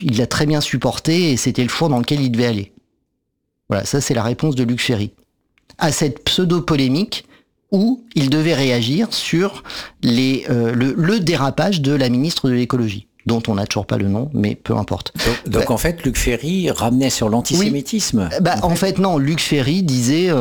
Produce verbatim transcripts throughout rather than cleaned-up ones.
il l'a très bien supporté et c'était le four dans lequel il devait aller. Voilà, ça c'est la réponse de Luc Ferry à cette pseudo-polémique où il devait réagir sur les, euh, le, le dérapage de la ministre de l'écologie, dont on n'a toujours pas le nom, mais peu importe. Donc, donc bah, en fait, Luc Ferry ramenait sur l'antisémitisme. Oui. Bah, en, en fait. fait, non, Luc Ferry disait...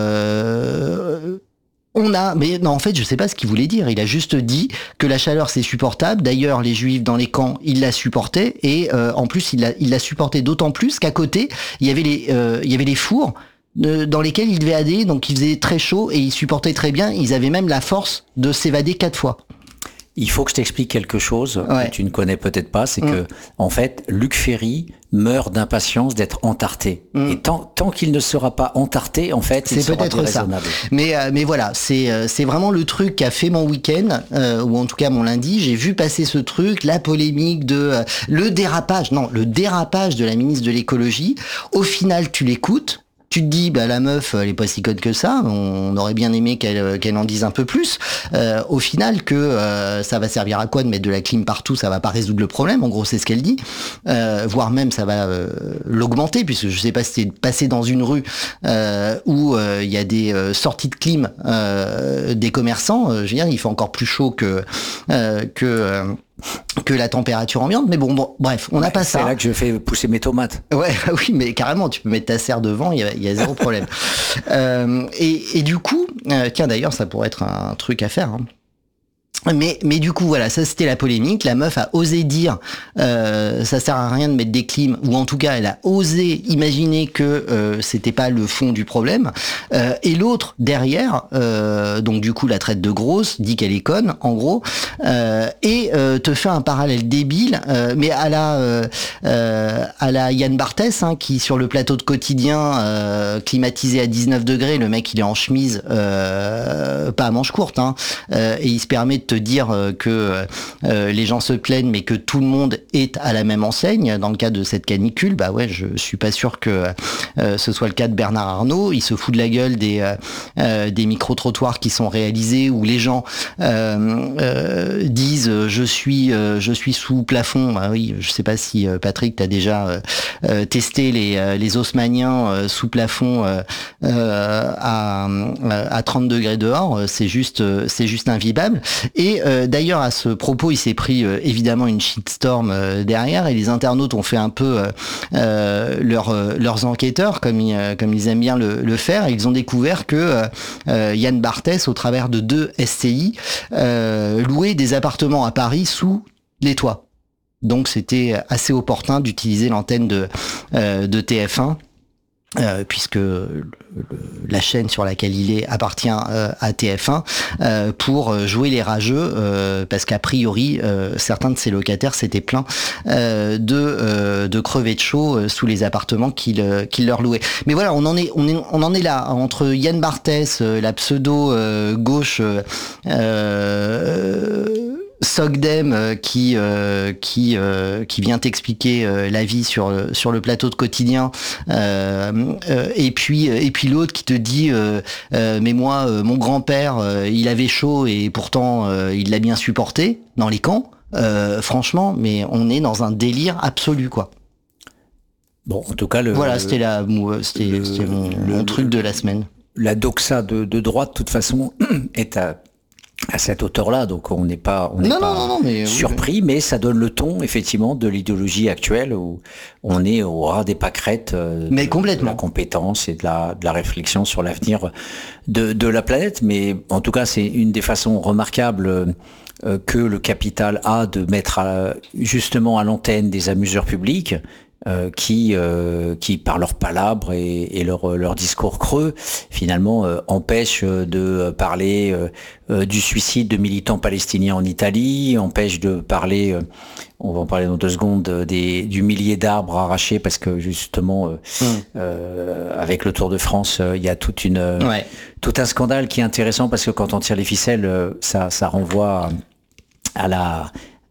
Euh, on a... Mais non, en fait, je sais pas ce qu'il voulait dire. Il a juste dit que la chaleur, c'est supportable. D'ailleurs, les Juifs dans les camps, ils la supportaient. Et euh, en plus, il la, il la supportait d'autant plus qu'à côté, il y avait les, euh, il y avait les fours dans lesquels ils devaient aller, donc il faisait très chaud et ils supportaient très bien. Ils avaient même la force de s'évader quatre fois. Il faut que je t'explique quelque chose ouais. que tu ne connais peut-être pas, c'est mmh. que en fait, Luc Ferry meurt d'impatience d'être entarté. Mmh. Et tant, tant qu'il ne sera pas entarté, en fait, c'est il sera peut-être ça. Mais euh, mais voilà, c'est euh, c'est vraiment le truc qui a fait mon week-end, euh, ou en tout cas mon lundi. J'ai vu passer ce truc, la polémique de euh, le dérapage, non, le dérapage de la ministre de l'écologie. Au final, tu l'écoutes. Tu te dis, bah la meuf, elle est pas si conne que ça. On aurait bien aimé qu'elle qu'elle en dise un peu plus. Euh, au final, que euh, ça va servir à quoi de mettre de la clim partout, ça va pas résoudre le problème. En gros, c'est ce qu'elle dit. Euh, voire même, ça va euh, l'augmenter, puisque je sais pas si c'est passé dans une rue euh, où il euh, y a des euh, sorties de clim euh, des commerçants. Euh, je veux dire, il fait encore plus chaud que euh, que euh, que la température ambiante, mais bon, bon bref, on n'a ouais, pas ça. C'est là que je fais pousser mes tomates. Ouais, oui, mais carrément, tu peux mettre ta serre devant, il y a, y a zéro problème. euh, et, et du coup, euh, tiens, d'ailleurs, ça pourrait être un, un truc à faire. Hein. Mais, mais du coup, voilà, ça c'était la polémique. La meuf a osé dire, euh, ça sert à rien de mettre des clims, ou en tout cas, elle a osé imaginer que euh, c'était pas le fond du problème. Euh, et l'autre derrière, euh, donc du coup, la traite de grosse, dit qu'elle est conne, en gros, euh, et euh, te fait un parallèle débile, euh, mais à la, euh, euh, à la Yann Barthès, hein, qui sur le plateau de Quotidien, euh, climatisé à dix-neuf degrés, le mec il est en chemise, euh, pas à manches courtes, hein, euh, et il se permet de te dire que euh, les gens se plaignent mais que tout le monde est à la même enseigne dans le cas de cette canicule. Bah ouais, je suis pas sûr que euh, ce soit le cas de Bernard Arnault. Il se fout de la gueule des euh, des micro-trottoirs qui sont réalisés où les gens euh, euh, disent je suis euh, je suis sous plafond. Bah oui, je sais pas si euh, Patrick t'as déjà euh, testé les les haussmanniens euh, sous plafond euh, euh, à à trente degrés dehors. C'est juste c'est juste invivable. Et euh, d'ailleurs, à ce propos, il s'est pris euh, évidemment une shitstorm euh, derrière, et les internautes ont fait un peu euh, euh, leur, euh, leurs enquêteurs, comme ils, euh, comme ils aiment bien le, le faire. Et ils ont découvert que euh, Yann Barthès, au travers de deux S C I, euh, louait des appartements à Paris sous les toits. Donc c'était assez opportun d'utiliser l'antenne de, euh, de T F un. Euh, puisque le, le, la chaîne sur laquelle il est appartient euh, à T F un euh, pour jouer les rageux, euh, parce qu'a priori euh, certains de ses locataires s'étaient plaints euh, de euh, de crever de chaud euh, sous les appartements qu'il euh, qu'il leur louait. Mais voilà, on en est on est on en est là entre Yann Barthès, euh, la pseudo euh, gauche. Euh, Sogdem euh, qui euh, qui euh, qui vient t'expliquer euh, la vie sur le, sur le plateau de Quotidien, euh, euh, et puis et puis l'autre qui te dit euh, euh, mais moi euh, mon grand-père euh, il avait chaud et pourtant euh, il l'a bien supporté dans les camps. Euh, franchement, mais on est dans un délire absolu, quoi. Bon, en tout cas, le voilà, c'était la c'était, le, c'était mon, le, mon truc de la semaine. La doxa de, de droite, de toute façon, est à à cette hauteur-là, donc on n'est pas, on n'est non, pas non, non, mais, surpris, oui, mais ça donne le ton effectivement de l'idéologie actuelle où on est au ras des pâquerettes euh, mais de, complètement. de la compétence et de la, de la réflexion sur l'avenir de, de la planète. Mais en tout cas, c'est une des façons remarquables euh, que le capital a de mettre à, justement à l'antenne des amuseurs publics. Euh, qui, euh, qui par leurs palabres et, et leur, leur discours creux, finalement euh, empêchent de parler euh, euh, du suicide de militants palestiniens en Italie, empêchent de parler, euh, on va en parler dans deux secondes, des, du millier d'arbres arrachés parce que justement, euh, mmh. euh, avec le Tour de France, il euh, y a toute une, ouais. tout un scandale qui est intéressant parce que quand on tire les ficelles, ça, ça renvoie à la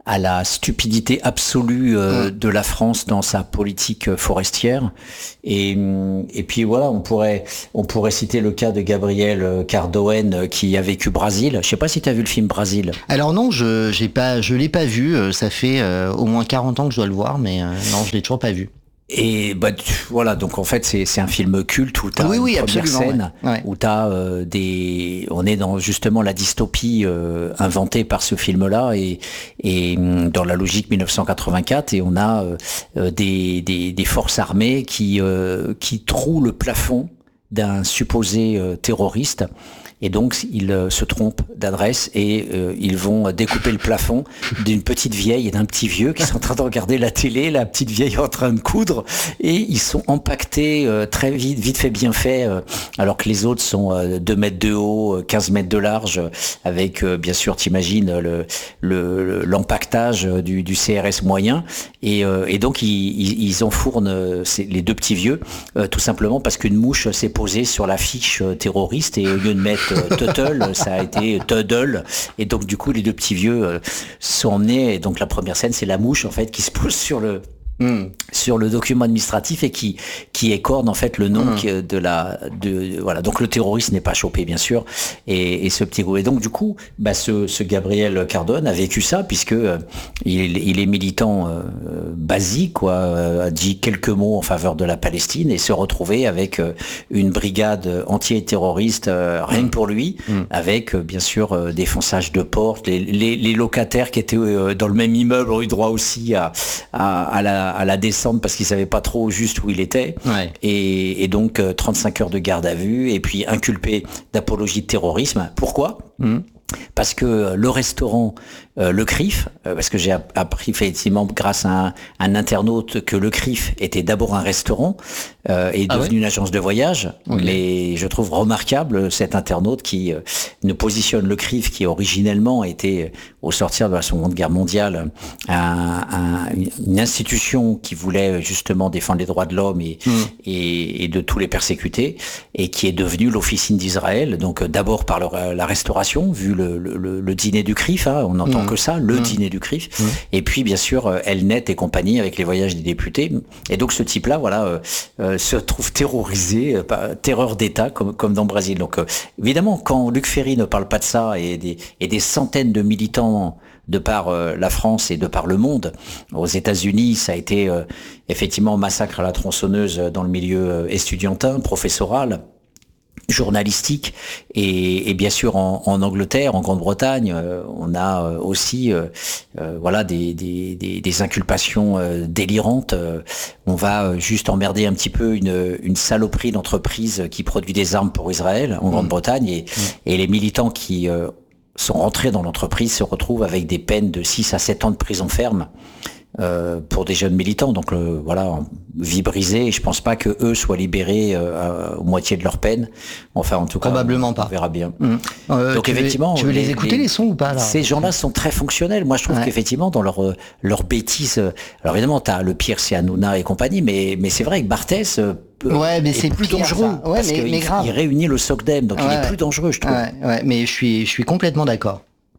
à la stupidité absolue euh, Mm. de la France dans sa politique forestière. Et, et puis voilà, on pourrait, on pourrait citer le cas de Gabriel Cardoen qui a vécu Brésil. Je sais pas si tu as vu le film Brésil. Alors non, je j'ai pas, je l'ai pas vu. euh, Ça fait euh, au moins quarante ans que je dois le voir, mais euh, non, je l'ai toujours pas vu. Et bah tu- voilà, donc en fait c'est c'est un film culte où t'as Oui, une oui, première absolument, scène ouais. Ouais. où t'as euh, des, on est dans justement la dystopie euh, inventée par ce film-là et et hum, dans la logique mille neuf cent quatre-vingt-quatre et on a euh, euh, des, des des forces armées qui euh, qui trouent le plafond d'un supposé euh, terroriste. Et donc, ils euh, se trompent d'adresse et euh, ils vont découper le plafond d'une petite vieille et d'un petit vieux qui sont en train de regarder la télé, la petite vieille est en train de coudre, et ils sont empaquetés euh, très vite, vite fait, bien fait, euh, alors que les autres sont euh, deux mètres de haut, quinze mètres de large, avec, euh, bien sûr, t'imagines, le, le, l'empaquetage du, du C R S moyen. Et, euh, et donc, ils, ils, ils enfournent euh, ces- les deux petits vieux, euh, tout simplement parce qu'une mouche s'est posée sur la fiche euh, terroriste et au lieu de mettre euh, Tuttle, ça a été Tuddle. Et donc, du coup, les deux petits vieux euh, sont emmenés. Et donc, la première scène, c'est la mouche, en fait, qui se pose sur le, Mm. sur le document administratif et qui qui écorne en fait le nom Mmh. qui- de la de voilà, donc le terroriste n'est pas chopé bien sûr, et, et ce petit groupe, et donc du coup bah ce, ce Gabriel Cardone a vécu ça puisque euh, il, il est militant euh, basique quoi, euh, a dit quelques mots en faveur de la Palestine et se retrouver avec euh, une brigade anti-terroriste euh, rien que pour lui, Mmh. avec euh, bien sûr euh, des fonçages de portes, les, les, les locataires qui étaient euh, dans le même immeuble ont eu droit aussi à à, à la à la descente parce qu'ils savaient pas trop juste où il était. Ouais. Et, et donc euh, trente-cinq heures de garde à vue et puis inculpé d'apologie de terrorisme. Pourquoi ? Mm. Parce que euh, le restaurant, euh, le C R I F, euh, parce que j'ai app- appris effectivement grâce à un, un internaute que le C R I F était d'abord un restaurant euh, et Ah devenu ouais une agence de voyage. Ok. Mais je trouve remarquable cet internaute qui euh, nous positionne le C R I F, qui originellement était, euh, au sortir de la Seconde Guerre mondiale, un- un- une institution qui voulait justement défendre les droits de l'homme et, Mm. et, et de tous les persécutés, et qui est devenue l'officine d'Israël, donc euh, d'abord par le- la restauration, vu le, le, le- le dîner du C R I F, hein, on n'entend Mmh. que ça, le Mmh. dîner du C R I F, Mmh. et puis bien sûr euh, Elnet et compagnie avec les voyages des députés, et donc ce type-là, voilà, euh, euh, se trouve terrorisé, euh, par terreur d'État, comme, comme dans le Brésil. Donc euh, évidemment, quand Luc Ferry ne parle pas de ça, et des, et des centaines de militants de par euh, la France et de par le monde, aux États-Unis, ça a été euh, effectivement massacre à la tronçonneuse dans le milieu euh, estudiantin, professoral, journalistique, et, et bien sûr en, en Angleterre, en Grande-Bretagne, euh, on a euh, aussi euh, euh, voilà des, des, des, des inculpations euh, délirantes. Euh, on va euh, juste emmerder un petit peu une, une saloperie d'entreprise qui produit des armes pour Israël en Grande-Bretagne, et, et les militants qui euh, sont rentrés dans l'entreprise se retrouvent avec des peines de six à sept ans de prison ferme. Euh, pour des jeunes militants, donc euh, voilà, vie brisée, et je pense pas que eux soient libérés euh, à, aux moitié de leur peine. Enfin, en tout cas, Probablement on, pas. on verra bien. Mm. Euh, Donc tu veux- effectivement, tu veux les, écouter les, sons ou pas là ces gens-là sont très fonctionnels. Moi, je trouve Ouais. qu'effectivement, dans leur euh, leur bêtise, euh, alors évidemment, t'as le pire, c'est Hanouna et compagnie, mais mais c'est vrai que Barthès euh, Ouais, mais est c'est plus pire, dangereux ça. Ouais, parce mais- qu'il mais grave. il réunit le SOCDEM, donc il Ouais, est ouais. plus dangereux, je trouve. Ouais, ouais, mais je suis, je suis complètement d'accord.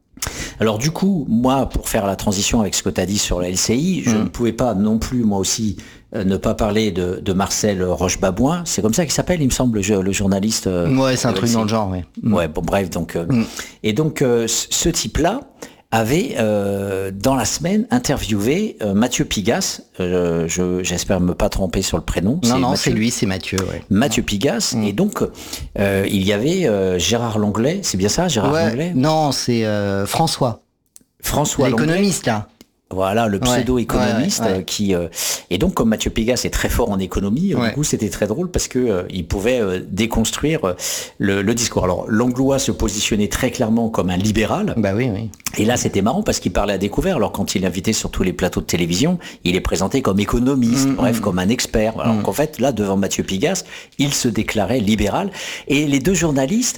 Alors du coup, moi, pour faire la transition avec ce que tu as dit sur la L C I, je Mm. ne pouvais pas non plus, moi aussi, euh, ne pas parler de, de Marcel Roche-Babouin. C'est comme ça qu'il s'appelle, il me semble, le, le journaliste. euh, Ouais, c'est un de truc L C I. dans le genre, ouais. Mm. Ouais, bon, bref, donc... euh, Mm. Et donc, euh, ce ce type-là avait, euh, dans la semaine, interviewé euh, Mathieu Pigasse. Euh, je, j'espère me pas tromper sur le prénom. Non, non, Mathieu- c'est lui, c'est Mathieu, ouais. Mathieu Pigasse. Et donc, euh, il y avait euh, Gérard Longley, c'est bien ça, Gérard Ouais, Longley non, c'est euh, François, François Longley. l'économiste, là. Voilà, le pseudo-économiste ouais, ouais, ouais. euh, qui euh, et donc comme Mathieu Pigasse est très fort en économie, euh, Ouais. du coup c'était très drôle parce que euh, il pouvait euh, déconstruire euh, le, le discours. Alors Langlois se positionnait très clairement comme un libéral. Bah oui, oui. Et là, c'était marrant parce qu'il parlait à découvert. Alors, quand il est invité sur tous les plateaux de télévision, il est présenté comme économiste, Mmh, bref, mmh. comme un expert. Alors Mmh. qu'en fait, là, devant Mathieu Pigasse, il se déclarait libéral. Et les deux journalistes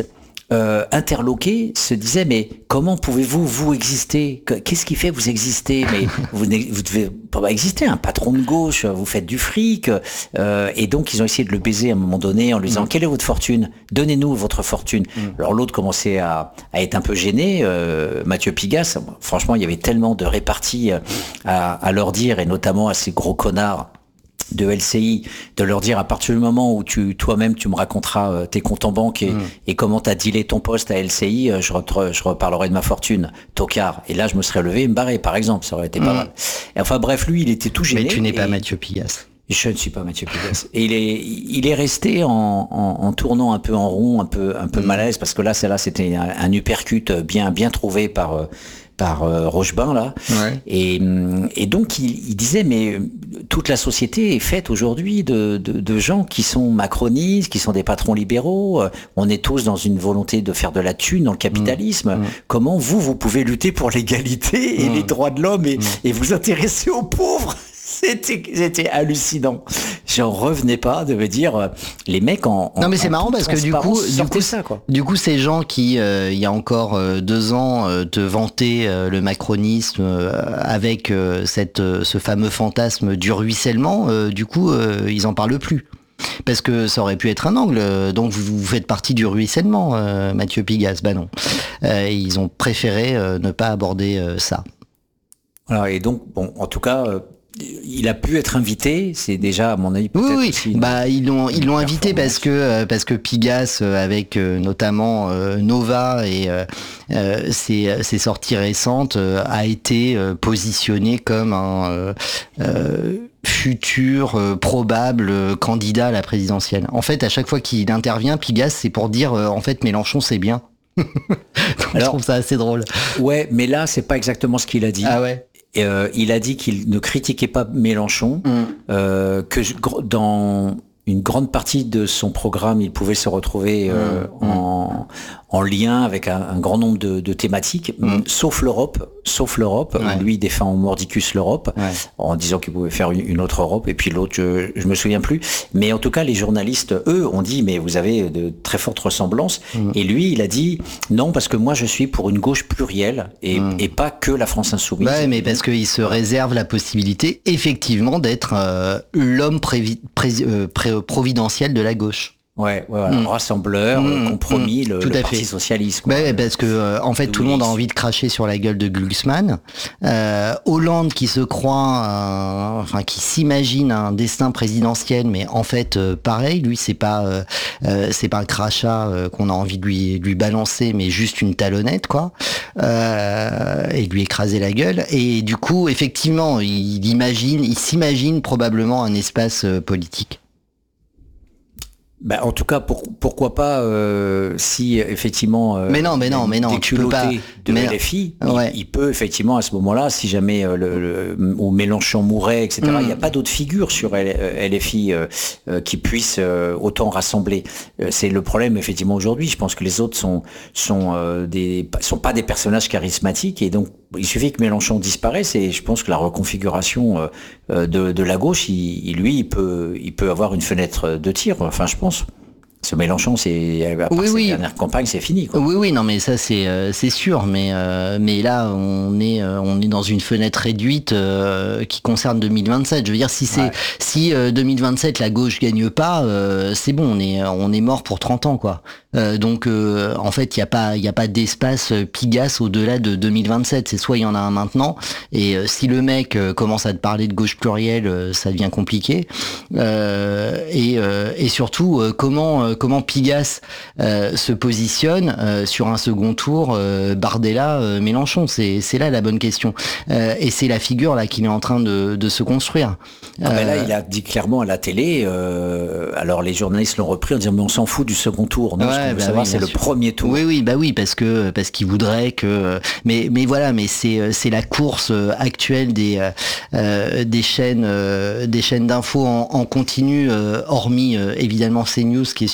euh, interloqués se disaient mais comment pouvez-vous vous exister? Qu'est-ce qui fait vous exister? Mais vous vous devez pas exister, un patron de gauche, vous faites du fric, euh, et donc ils ont essayé de le baiser à un moment donné en lui disant mmh. quelle est votre fortune? Donnez-nous votre fortune. Mmh. Alors l'autre commençait à, à être un peu gêné, euh, Mathieu Pigasse. Franchement, il y avait tellement de réparties à, à leur dire, et notamment à ces gros connards de L C I, de leur dire à partir du moment où tu toi-même tu me raconteras euh, tes comptes en banque et, mmh. et comment t'as dealé ton poste à L C I, euh, je, re, je reparlerai de ma fortune, tocard. Et là je me serais levé et me barrer par exemple, ça aurait été mmh. pas mal. Et enfin bref, lui il était tout gêné. Mais tu n'es et... pas Mathieu Pigasse. Je ne suis pas Mathieu Pigasse. Et il est, il est resté en, en, en tournant un peu en rond, un peu, un peu mmh. malaise, parce que là, c'est là, c'était un, un uppercut bien, bien trouvé par, par euh, Rochebain là. Ouais. Et, et donc il, il disait mais toute la société est faite aujourd'hui de, de, de gens qui sont macronistes, qui sont des patrons libéraux. On est tous dans une volonté de faire de la thune dans le capitalisme. Mmh. Comment vous, vous pouvez lutter pour l'égalité et mmh. les droits de l'homme et, mmh. et vous intéresser aux pauvres? C'était, c'était hallucinant. J'en revenais pas de me dire euh, les mecs en, en non mais c'est marrant parce que du coup du coup ça quoi. Du coup ces gens qui euh, il y a encore euh, deux ans euh, te vantaient euh, le macronisme euh, avec euh, cette euh, ce fameux fantasme du ruissellement, euh, du coup euh, ils en parlent plus. Parce que ça aurait pu être un angle, donc vous, vous faites partie du ruissellement, euh, Mathieu Pigasse. Bah non, euh, ils ont préféré euh, ne pas aborder euh, ça. Voilà, et donc bon, en tout cas. Euh, Il a pu être invité, c'est déjà à mon avis peut-être oui, oui. aussi une, bah ils l'ont ils l'ont invité parce que euh, parce que Pigasse euh, avec euh, notamment euh, Nova et euh, euh, ses, ses sorties récentes euh, a été euh, positionné comme un euh, euh, futur euh, probable euh, candidat à la présidentielle. En fait, à chaque fois qu'il intervient, Pigasse, c'est pour dire euh, en fait Mélenchon c'est bien. Donc, alors, je trouve ça assez drôle. Ouais, mais là c'est pas exactement ce qu'il a dit. Ah ouais. Euh, il a dit qu'il ne critiquait pas Mélenchon, mmh. euh, que je, dans une grande partie de son programme, il pouvait se retrouver euh, mmh. en, en lien avec un, un grand nombre de, de thématiques, mmh. sauf l'Europe, sauf l'Europe. Ouais. Lui il défend mordicus l'Europe, ouais. en disant qu'il pouvait faire une autre Europe, et puis l'autre, je, je me souviens plus. Mais en tout cas, les journalistes, eux, ont dit, mais vous avez de très fortes ressemblances. Mmh. Et lui, il a dit, non, parce que moi, je suis pour une gauche plurielle, et, mmh. et pas que la France insoumise. Ouais, mais parce qu'il se réserve la possibilité, effectivement, d'être euh, l'homme prévi- pré- euh, pré- providentiel de la gauche. Ouais, ouais, ouais. Mmh. rassembleur, mmh. compromis, mmh. le, tout le à parti fait. socialiste. Quoi. Bah, parce que euh, en fait, tout le monde a envie de cracher sur la gueule de Glucksmann. Euh, Hollande qui se croit, euh, enfin qui s'imagine un destin présidentiel, mais en fait, euh, pareil, lui, c'est pas, euh, euh, c'est pas un crachat euh, qu'on a envie de lui, de lui balancer, mais juste une talonnette, quoi, euh, et de lui écraser la gueule. Et du coup, effectivement, il imagine, il s'imagine probablement un espace euh, politique. Ben, en tout cas, pour, pourquoi pas euh, si effectivement. Euh, mais non, mais non, mais non, tu peux pas. De mais L F I, ouais. il, il peut effectivement à ce moment-là, si jamais euh, le, le, ou Mélenchon mourait, et cetera. Il mm. n'y a pas d'autres figures sur L F I euh, euh, qui puissent euh, autant rassembler. Euh, c'est le problème effectivement aujourd'hui. Je pense que les autres sont sont euh, des sont pas des personnages charismatiques et donc il suffit que Mélenchon disparaisse et je pense que la reconfiguration euh, de, de la gauche, il, il, lui, il peut il peut avoir une fenêtre de tir. Enfin, je pense. Ce Mélenchon, c'est après oui, oui. dernière campagne, c'est fini, quoi. Oui, oui, non, mais ça c'est euh, c'est sûr, mais euh, mais là on est euh, on est dans une fenêtre réduite euh, qui concerne deux mille vingt-sept. Je veux dire, si c'est ouais. si euh, deux mille vingt-sept la gauche gagne pas, euh, c'est bon, on est on est mort pour trente ans, quoi. Euh, donc euh, en fait, il y a pas il y a pas d'espace Pigasse au-delà de deux mille vingt-sept. C'est soit il y en a un maintenant, et euh, si le mec euh, commence à te parler de gauche plurielle, euh, ça devient compliqué. Euh, et euh, et surtout euh, comment euh, comment Pigasse euh, se positionne euh, sur un second tour, euh, Bardella, euh, Mélenchon, c'est c'est là la bonne question. Euh, et c'est la figure là qu'il est en train de, de se construire. Ah ben là, il a dit clairement à la télé. Euh, alors les journalistes l'ont repris en disant mais on s'en fout du second tour. Non, ouais, ce qu'on veut bah savoir, oui, c'est sûr. Le premier tour. Oui, oui, bah oui, parce que parce qu'il voudrait que. Mais mais voilà, mais c'est c'est la course actuelle des euh, des chaînes euh, des chaînes d'infos en, en continu, euh, hormis euh, évidemment CNews qui est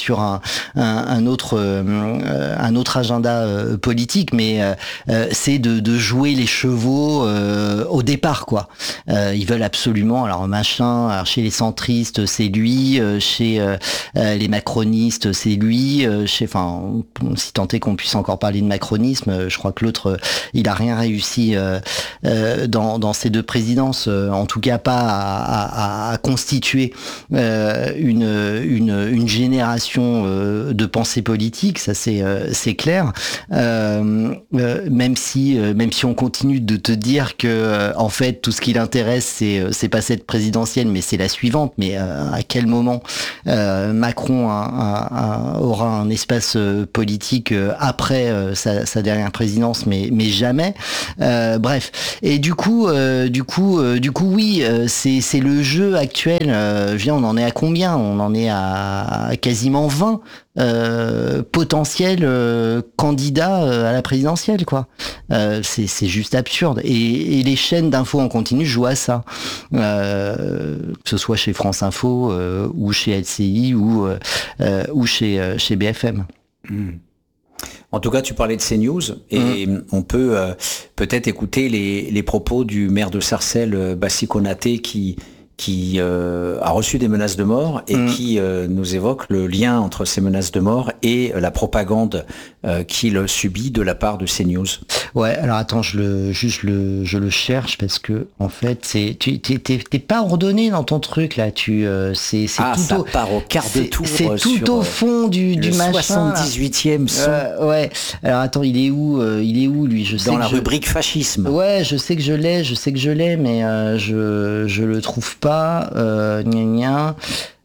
sur un, un, un autre euh, un autre agenda euh, politique, mais euh, euh, c'est de, de jouer les chevaux euh, au départ, quoi. Euh, ils veulent absolument, alors machin, alors chez les centristes c'est lui, euh, chez euh, euh, les macronistes c'est lui, euh, chez, enfin, si tant est qu'on puisse encore parler de macronisme, euh, je crois que l'autre, euh, il a rien réussi euh, euh, dans, dans ces deux présidences, euh, en tout cas pas à, à, à constituer euh, une, une, une génération euh, de pensée politique, ça c'est euh, c'est clair. Euh, euh, même si euh, même si on continue de te dire que euh, en fait tout ce qui l'intéresse c'est c'est pas cette présidentielle mais c'est la suivante, mais euh, à quel moment euh, Macron a, a, a, aura un espace euh, politique euh, après euh, sa, sa dernière présidence, mais mais jamais. Euh, bref, et du coup euh, du coup euh, du coup oui, euh, c'est c'est le jeu actuel. Euh, je viens, on en est à combien? On en est à, à quasiment vingt Euh, potentiel euh, candidat euh, à la présidentielle, quoi. Euh, c'est c'est juste absurde. Et, et les chaînes d'infos en continu jouent à ça, euh, que ce soit chez France Info euh, ou chez L C I ou euh, euh, ou chez euh, chez B F M. Mmh. En tout cas, tu parlais de CNews et mmh. on peut euh, peut-être écouter les, les propos du maire de Sarcelles, Bassi Konaté, qui qui euh, a reçu des menaces de mort et mmh. qui euh, nous évoque le lien entre ces menaces de mort et la propagande euh, qu'il subit de la part de CNews. Ouais, alors attends, je le juste le je le cherche parce que en fait c'est tu t'es t'es, t'es pas ordonné dans ton truc là, tu euh, c'est c'est ah, tout ça au part au quart de tour, c'est tout sur, au fond du du machin. soixante-dix-huitième son. Euh, ouais. Alors attends, il est où euh, il est où lui? Je sais dans que la je... rubrique fascisme. Ouais, je sais que je l'ai, je sais que je l'ai, mais euh, je je le trouve pas. Euh, gna gna.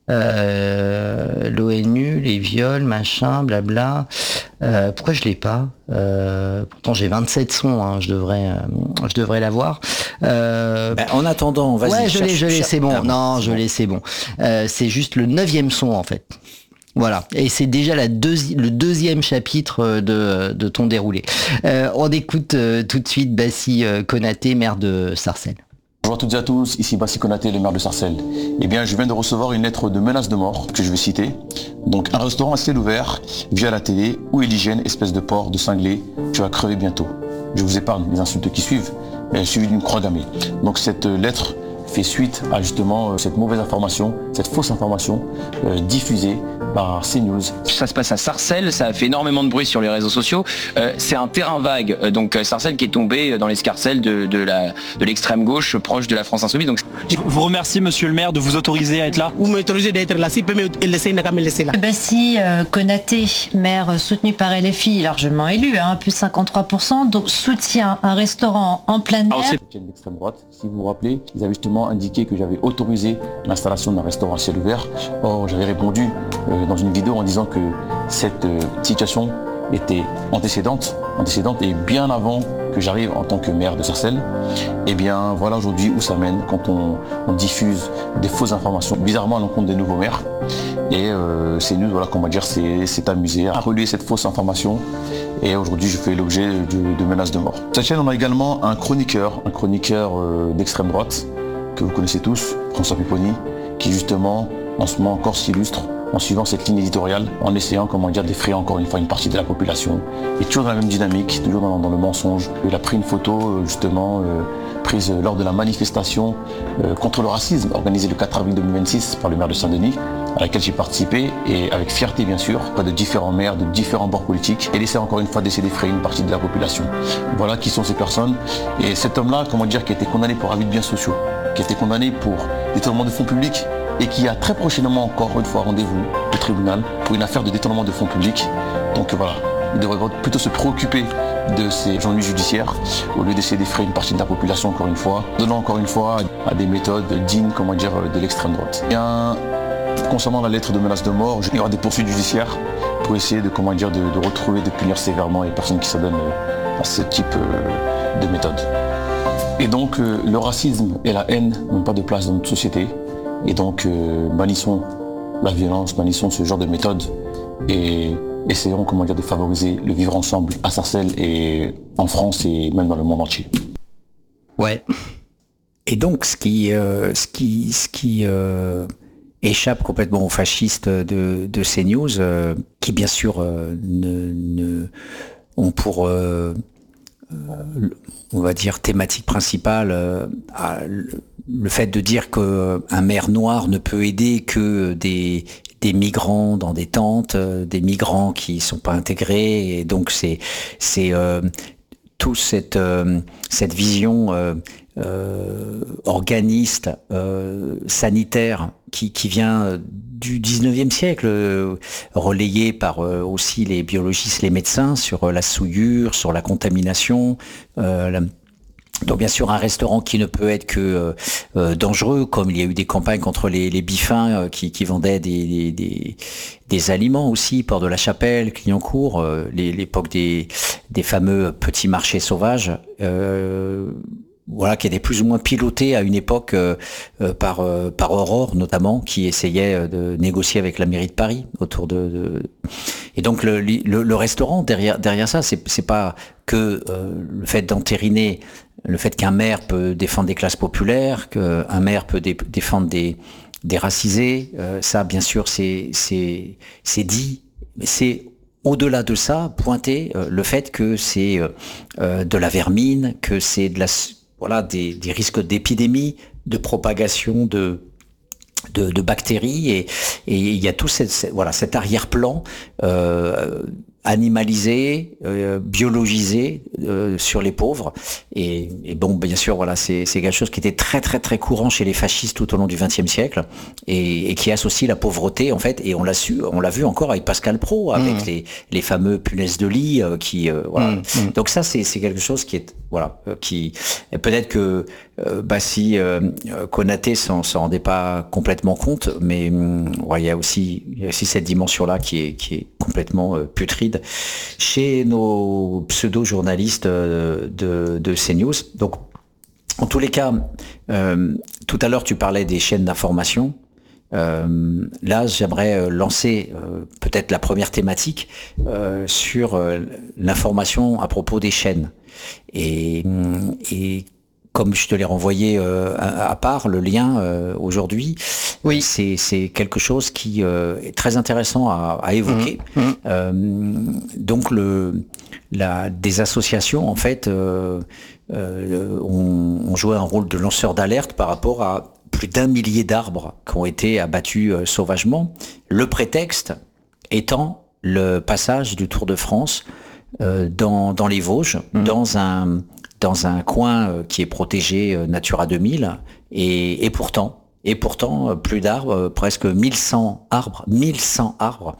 Euh, l'ONU, les viols, machin, blabla. Euh, pourquoi je l'ai pas? euh, Pourtant j'ai vingt-sept sons, hein, je devrais, euh, je devrais l'avoir. Euh, ben, en attendant, vas-y. Ouais, je l'ai, je l'ai, c'est bon. Ah, non, c'est je bon. l'ai, c'est bon. Euh, c'est juste le neuvième son en fait. Voilà, et c'est déjà la deuxi- le deuxième chapitre de, de ton déroulé. Euh, on écoute euh, tout de suite Bassi euh, Konaté, maire de Sarcelles. Bonjour à toutes et à tous, ici Bassi Konaté, le maire de Sarcelles. Eh bien, je viens de recevoir une lettre de menace de mort que je vais citer. Donc, un restaurant à ciel ouvert, via la télé, où est l'hygiène, espèce de porc, de cinglé, tu vas crever bientôt. Je vous épargne les insultes qui suivent, mais suivi d'une croix gammée. Donc, cette lettre fait suite à justement cette mauvaise information, cette fausse information euh, diffusée par CNews. Ça se passe à Sarcelles, ça a fait énormément de bruit sur les réseaux sociaux. Euh, c'est un terrain vague, euh, donc euh, Sarcelles qui est tombé dans l'escarcelle de, de, la, de l'extrême gauche proche de la France Insoumise. Donc... Je vous remercie monsieur le maire de vous autoriser à être là. Vous m'autorisez d'être là, s'il peut me laisser, il n'a qu'à me laisser là. Bassi euh, Konaté, maire soutenu par L F I, largement élu, hein, plus cinquante-trois pour cent, donc soutient un restaurant en pleine mer. L'extrême droite, si vous vous rappelez, ils avaient justement indiqué que j'avais autorisé l'installation d'un restaurant à ciel ouvert. Or, j'avais répondu euh, dans une vidéo en disant que cette euh, situation était antécédente, antécédente et bien avant que j'arrive en tant que maire de Sarcelles. Et bien voilà aujourd'hui où ça mène quand on, on diffuse des fausses informations, bizarrement à l'encontre des nouveaux maires. Et euh, CNews, voilà, qu'on va dire, c'est amusé à relayer cette fausse information. Et aujourd'hui, je fais l'objet de, de menaces de mort. Sur cette chaîne, on a également un chroniqueur, un chroniqueur euh, d'extrême droite, que vous connaissez tous, François Pupponi, qui justement, en ce moment encore s'illustre en suivant cette ligne éditoriale, en essayant, comment dire, d'effrayer encore une fois une partie de la population. Et toujours dans la même dynamique, toujours dans, dans le mensonge. Il a pris une photo, justement, euh, prise lors de la manifestation euh, contre le racisme, organisée le quatre avril deux mille vingt-six par le maire de Saint-Denis, à laquelle j'ai participé, et avec fierté bien sûr, de différents maires, de différents bords politiques, et essaie encore une fois d'essayer d'effrayer une partie de la population. Voilà qui sont ces personnes. Et cet homme-là, comment dire, qui a été condamné pour abus de biens sociaux, qui a été condamné pour détournement de fonds publics, et qui a très prochainement encore une fois rendez-vous au tribunal pour une affaire de détournement de fonds publics. Donc voilà, il devrait plutôt se préoccuper de ces ennuis judiciaires au lieu d'essayer d'effrayer une partie de la population encore une fois, donnant encore une fois à des méthodes dignes, comment dire, de l'extrême droite. Bien, concernant la lettre de menace de mort, il y aura des poursuites judiciaires pour essayer de, comment dire, de, de retrouver, de punir sévèrement les personnes qui s'adonnent à ce type de méthode. Et donc euh, le racisme et la haine n'ont pas de place dans notre société. Et donc euh, bannissons la violence, bannissons ce genre de méthode et essayons, comment dire, de favoriser le vivre ensemble à Sarcelles et en France et même dans le monde entier. Ouais. Et donc ce qui, euh, ce qui, ce qui euh, échappe complètement aux fascistes de, de CNews, euh, qui bien sûr euh, ne, ne ont pour, euh, euh, on va dire, thématique principale euh, à, le, le fait de dire qu'un maire noir ne peut aider que des des migrants dans des tentes, euh, des migrants qui sont pas intégrés, et donc c'est c'est euh, tout cette euh, cette vision euh, euh, organiste, euh, sanitaire qui qui vient du dix-neuvième siècle, euh, relayée par euh, aussi les biologistes, les médecins sur euh, la souillure, sur la contamination. Euh, la, Donc bien sûr un restaurant qui ne peut être que euh, euh, dangereux, comme il y a eu des campagnes contre les, les bifins euh, qui, qui vendaient des, des, des, des aliments aussi, Port de la Chapelle, Clignancourt, euh, les, l'époque des, des fameux petits marchés sauvages, euh, voilà, qui étaient plus ou moins pilotés à une époque euh, euh, par euh, par Aurore notamment, qui essayait de négocier avec la mairie de Paris autour de, de... et donc le, le, le restaurant derrière derrière ça, c'est c'est pas que euh, le fait d'entériner le fait qu'un maire peut défendre des classes populaires, qu'un maire peut dé- défendre des, des racisés, euh, ça, bien sûr, c'est, c'est, c'est dit, mais c'est au-delà de ça, pointer euh, le fait que c'est euh, de la vermine, que c'est de la, voilà, des, des risques d'épidémie, de propagation de de, de bactéries, et, et il y a tout cette, voilà, cet arrière-plan euh, animalisé, euh, biologisé euh, sur les pauvres, et, et bon, bien sûr, voilà, c'est, c'est quelque chose qui était très très très courant chez les fascistes tout au long du vingtième siècle, et, et qui associe la pauvreté, en fait, et on l'a su, on l'a vu encore avec Pascal Praud, avec mmh. les, les fameux punaises de lit, euh, qui, euh, voilà. Mmh. Donc ça, c'est, c'est quelque chose qui est, voilà, euh, qui, peut-être que euh, bah si euh, Konaté s'en, s'en rendait pas complètement compte, mais hum, ouais, il y a aussi, il y a aussi cette dimension-là qui est, qui est complètement euh, putride chez nos pseudo-journalistes euh, de, de CNews. Donc, en tous les cas, euh, tout à l'heure, tu parlais des chaînes d'information. Euh, là, j'aimerais lancer euh, peut-être la première thématique euh, sur euh, l'information à propos des chaînes. Et, et comme je te l'ai renvoyé euh, à, à part, le lien euh, aujourd'hui, oui. c'est, c'est quelque chose qui euh, est très intéressant à, à évoquer. Mmh. Mmh. Euh, donc, le, la, des associations, en fait, euh, euh, ont, ont joué un rôle de lanceur d'alerte par rapport à plus d'un millier d'arbres qui ont été abattus euh, sauvagement. Le prétexte étant le passage du Tour de France euh, dans, dans les Vosges, mmh. dans un dans un coin euh, qui est protégé euh, Natura deux mille, et, et pourtant, et pourtant, euh, plus d'arbres, euh, presque mille cent arbres, mille cent arbres,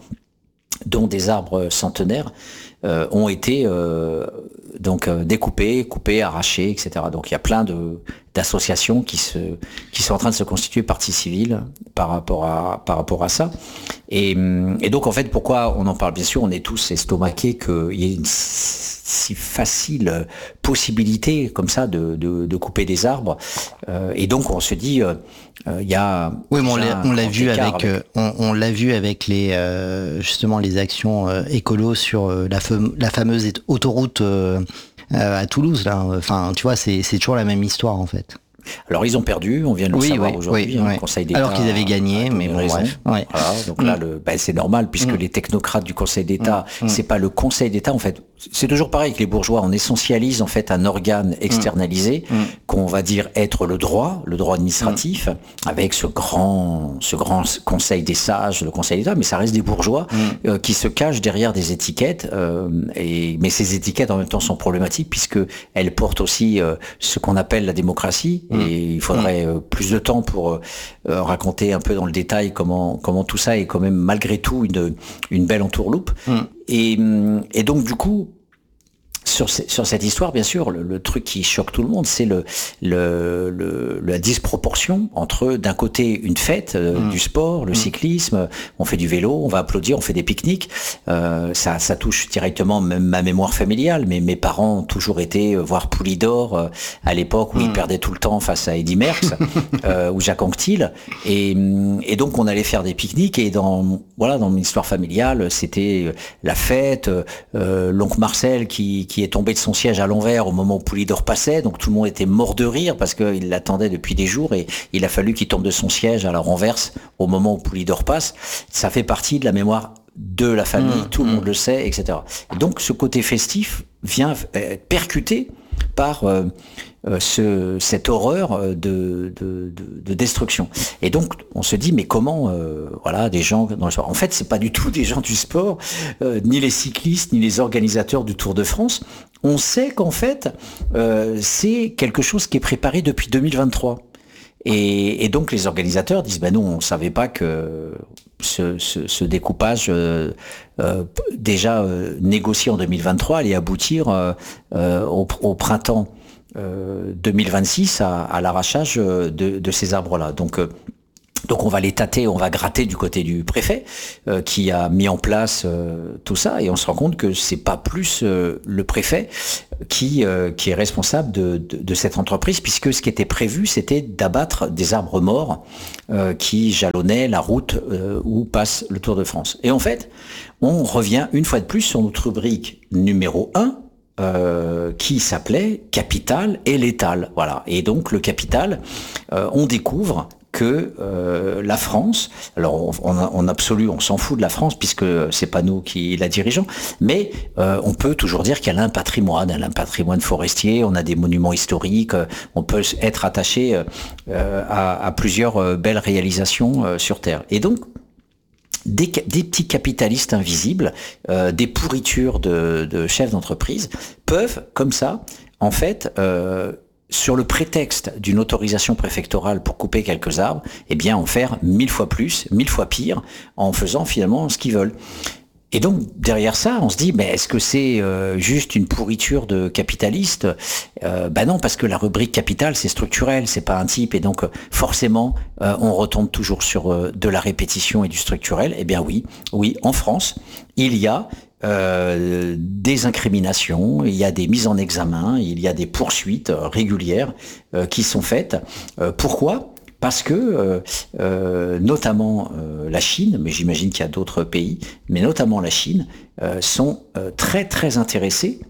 dont des arbres centenaires, euh, ont été euh, donc euh, découpés, coupés, arrachés, et cetera. Donc il y a plein de d'associations qui se qui sont en train de se constituer partie civile par rapport à par rapport à ça. Et, et donc en fait, pourquoi on en parle? Bien sûr, on est tous estomaqués qu'il y ait une si facile possibilité comme ça de de, de couper des arbres. Euh, et donc on se dit, euh, il y a oui, mais on l'a, on l'a vu avec, avec... Euh, on, on l'a vu avec les euh, justement les actions euh, écolo sur euh, la, fam- la fameuse autoroute euh, à Toulouse là. Enfin, tu vois, c'est c'est toujours la même histoire en fait. Alors ils ont perdu, on vient de le oui, savoir oui, aujourd'hui, oui, hein, oui. le Conseil d'État. Alors qu'ils avaient gagné, mais bon, bref. Ouais. Voilà, donc là, le, ben, c'est normal puisque mmh. les technocrates du Conseil d'État, mmh. c'est pas le Conseil d'État en fait. C'est toujours pareil que les bourgeois, on essentialise en fait un organe externalisé mmh. qu'on va dire être le droit, le droit administratif, mmh. avec ce grand, ce grand Conseil des sages, le Conseil d'État, mais ça reste des bourgeois mmh. euh, qui se cachent derrière des étiquettes. Euh, et mais ces étiquettes en même temps sont problématiques puisque elles portent aussi euh, ce qu'on appelle la démocratie. Mmh. Et il faudrait euh, plus de temps pour euh, raconter un peu dans le détail comment comment tout ça est quand même malgré tout une une belle entourloupe. Mmh. Et, et donc du coup, sur, sur cette histoire, bien sûr, le, le truc qui choque tout le monde, c'est le, le, le la disproportion entre d'un côté une fête, euh, mmh. du sport, le mmh. cyclisme, on fait du vélo, on va applaudir, on fait des pique-niques. Euh, ça, ça touche directement même ma mémoire familiale. Mais mes parents ont toujours été voir Poulidor euh, à l'époque où mmh. ils perdaient tout le temps face à Eddy Merckx euh, ou Jacques Anquetil. Et, et donc on allait faire des pique-niques et dans voilà dans mon histoire familiale, c'était la fête, euh, l'oncle Marcel qui qui est tombé de son siège à l'envers au moment où Poulidor passait, donc tout le monde était mort de rire parce qu'il l'attendait depuis des jours et il a fallu qu'il tombe de son siège à la renverse au moment où Poulidor passe. Ça fait partie de la mémoire de la famille, mmh, tout le mmh. monde le sait, et cetera. Et donc ce côté festif vient être percuté par euh, euh, ce, cette horreur de, de, de, de destruction. Et donc on se dit mais comment euh, voilà des gens dans le sport. En fait c'est pas du tout des gens du sport, euh, ni les cyclistes, ni les organisateurs du Tour de France. On sait qu'en fait euh, c'est quelque chose qui est préparé depuis deux mille vingt-trois. Et, et donc les organisateurs disent ben nous on savait pas que ce, ce, ce découpage euh, euh, déjà euh, négocié en deux mille vingt-trois allait aboutir euh, euh, au, au printemps euh, deux mille vingt-six à, à l'arrachage de, de ces arbres-là. Donc euh, Donc on va les tâter, on va gratter du côté du préfet euh, qui a mis en place euh, tout ça et on se rend compte que c'est pas plus euh, le préfet qui euh, qui est responsable de, de, de cette entreprise puisque ce qui était prévu c'était d'abattre des arbres morts euh, qui jalonnaient la route euh, où passe le Tour de France. Et en fait, on revient une fois de plus sur notre rubrique numéro un Euh, qui s'appelait Capital et létal. Voilà. Et donc le capital, euh, on découvre que euh, la France, alors on, en absolu on s'en fout de la France puisque c'est pas nous qui la dirigeons, mais euh, on peut toujours dire qu'elle a un patrimoine, elle a un patrimoine forestier, on a des monuments historiques, on peut être attaché euh, à, à plusieurs belles réalisations euh, sur Terre. Et donc Des, des petits capitalistes invisibles, euh, des pourritures de, de chefs d'entreprise, peuvent, comme ça, en fait, euh, sur le prétexte d'une autorisation préfectorale pour couper quelques arbres, eh bien en faire mille fois plus, mille fois pire, en faisant finalement ce qu'ils veulent. Et donc derrière ça, on se dit, mais est-ce que c'est euh, juste une pourriture de capitaliste ? euh, Ben non, parce que la rubrique capital, c'est structurel, c'est pas un type, et donc forcément, euh, on retombe toujours sur euh, de la répétition et du structurel. Eh bien oui, oui, en France, il y a euh, des incriminations, il y a des mises en examen, il y a des poursuites euh, régulières euh, qui sont faites. Euh, pourquoi ? Parce que, euh, euh, notamment euh, la Chine, mais j'imagine qu'il y a d'autres pays, mais notamment la Chine, euh, sont euh, très très intéressés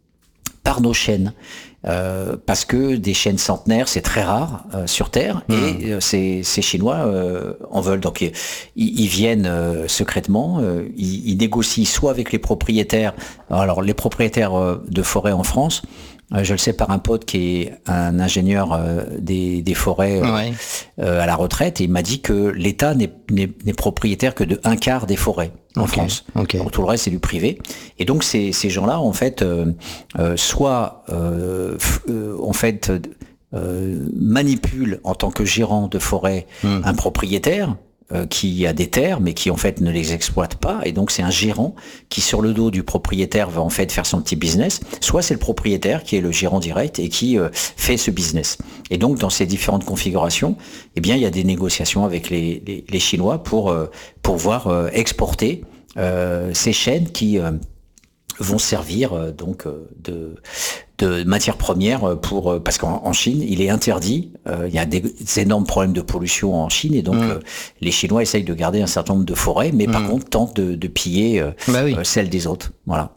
par nos chênes. Euh, parce que des chênes centenaires, c'est très rare euh, sur Terre, mmh. et euh, ces, ces Chinois euh, en veulent. Donc ils, ils viennent euh, secrètement, euh, ils, ils négocient soit avec les propriétaires, alors les propriétaires euh, de forêts en France, je le sais par un pote qui est un ingénieur euh, des, des forêts euh, ouais. euh, à la retraite, et il m'a dit que l'État n'est, n'est, n'est propriétaire que de un quart des forêts en okay. France. Okay. Donc tout le reste c'est du privé. Et donc ces, ces gens-là en fait, euh, euh, soit euh, euh, en fait euh, manipulent en tant que gérant de forêt mmh. un propriétaire euh, qui a des terres mais qui en fait ne les exploite pas, et donc c'est un gérant qui sur le dos du propriétaire va en fait faire son petit business, soit c'est le propriétaire qui est le gérant direct et qui euh, fait ce business. Et donc dans ces différentes configurations, eh bien il y a des négociations avec les, les, les Chinois pour euh, pouvoir euh, exporter euh, ces chênes qui euh, vont servir euh, donc euh, de de matières premières pour euh, parce qu'en en Chine il est interdit, euh, il y a des, des énormes problèmes de pollution en Chine, et donc mmh. euh, les Chinois essayent de garder un certain nombre de forêts, mais mmh. par contre tentent de, de piller euh, bah oui. euh, celles des autres. Voilà.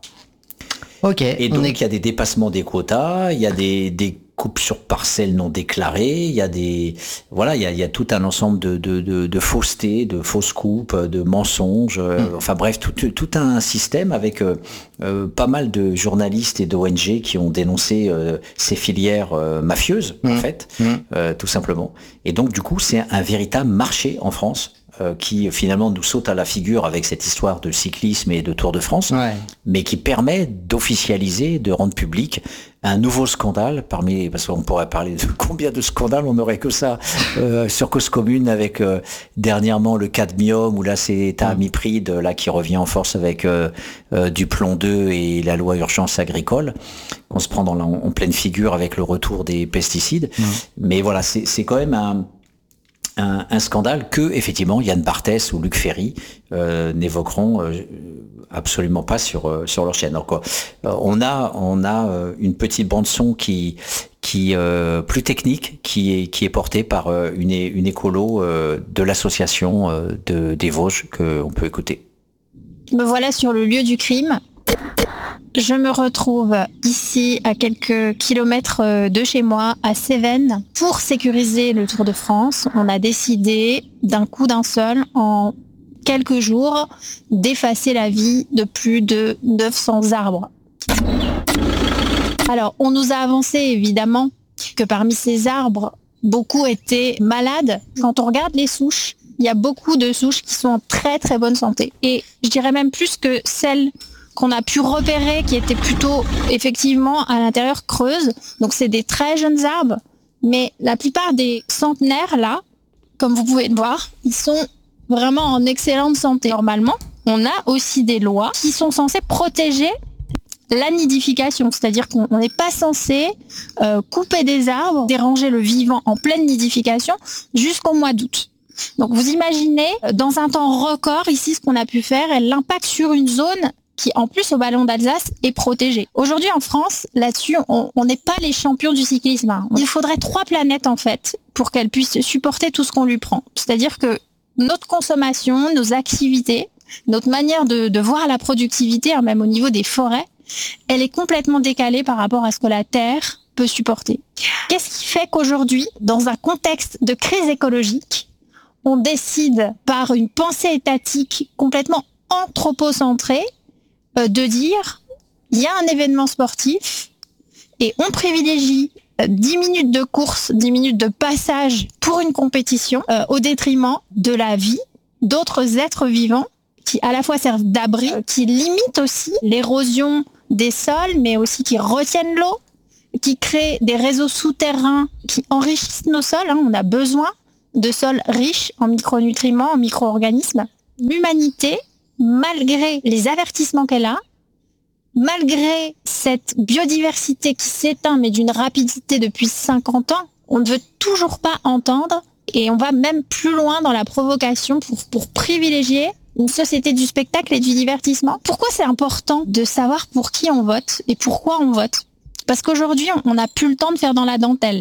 Ok. Et donc est... il y a des dépassements des quotas, il y a des, des coupes sur parcelles non déclarées, il y a des voilà, il y a, il y a tout un ensemble de, de, de, de faussetés, de fausses coupes, de mensonges, mmh. euh, enfin bref, tout, tout un système avec euh, euh, pas mal de journalistes et d'O N G qui ont dénoncé euh, ces filières euh, mafieuses mmh. en fait, mmh. euh, tout simplement. Et donc du coup, c'est un véritable marché en France. Euh, qui finalement nous saute à la figure avec cette histoire de cyclisme et de Tour de France, ouais. mais qui permet d'officialiser, de rendre public un nouveau scandale parmi, parce qu'on pourrait parler de combien de scandales, on n'aurait que ça euh, sur Cause Commune avec euh, dernièrement le cadmium, où là c'est Tamifrid là qui revient en force avec euh, euh, du plomb deux et la loi urgence agricole qu'on se prend dans la, en pleine figure avec le retour des pesticides. Mmh. Mais voilà, c'est, c'est quand même un Un, un scandale que, effectivement, Yann Barthès ou Luc Ferry euh, n'évoqueront euh, absolument pas sur euh, sur leur chaîne. Donc, euh, on a on a euh, une petite bande son qui qui euh, plus technique, qui est qui est portée par euh, une une écolo euh, de l'association euh, de des Vosges que on peut écouter. Me voilà sur le lieu du crime. je me retrouve ici à quelques kilomètres de chez moi, à Cévennes. Pour sécuriser le Tour de France, on a décidé d'un coup d'un seul, en quelques jours, d'effacer la vie de plus de neuf cents arbres. Alors, on nous a avancé évidemment que parmi ces arbres, beaucoup étaient malades. Quand on regarde les souches, il y a beaucoup de souches qui sont en très très bonne santé. Et je dirais même plus que celles qu'on a pu repérer qui étaient plutôt effectivement à l'intérieur creuses. Donc c'est des très jeunes arbres, mais la plupart des centenaires là, comme vous pouvez le voir, ils sont vraiment en excellente santé. Normalement, on a aussi des lois qui sont censées protéger la nidification, c'est-à-dire qu'on n'est pas censé euh, couper des arbres, déranger le vivant en pleine nidification jusqu'au mois d'août. Donc vous imaginez, dans un temps record, ici ce qu'on a pu faire, et l'impact sur une zone qui, en plus, au Ballon d'Alsace, est protégée. Aujourd'hui, en France, là-dessus, on n'est pas les champions du cyclisme. Hein. Il faudrait trois planètes, en fait, pour qu'elle puisse supporter tout ce qu'on lui prend. C'est-à-dire que notre consommation, nos activités, notre manière de, de voir la productivité, hein, même au niveau des forêts, elle est complètement décalée par rapport à ce que la Terre peut supporter. Qu'est-ce qui fait qu'aujourd'hui, dans un contexte de crise écologique, on décide par une pensée étatique complètement anthropocentrée euh, de dire il y a un événement sportif et on privilégie euh, dix minutes de course, dix minutes de passage pour une compétition euh, au détriment de la vie d'autres êtres vivants qui à la fois servent d'abri, euh, qui limitent aussi l'érosion des sols, mais aussi qui retiennent l'eau, qui créent des réseaux souterrains qui enrichissent nos sols. Hein. On a besoin de sols riches en micronutriments, en micro-organismes. L'humanité, malgré les avertissements qu'elle a, malgré cette biodiversité qui s'éteint, mais d'une rapidité depuis cinquante ans, on ne veut toujours pas entendre, et on va même plus loin dans la provocation pour, pour privilégier une société du spectacle et du divertissement. Pourquoi c'est important de savoir pour qui on vote et pourquoi on vote ? Parce qu'aujourd'hui, on n'a plus le temps de faire dans la dentelle.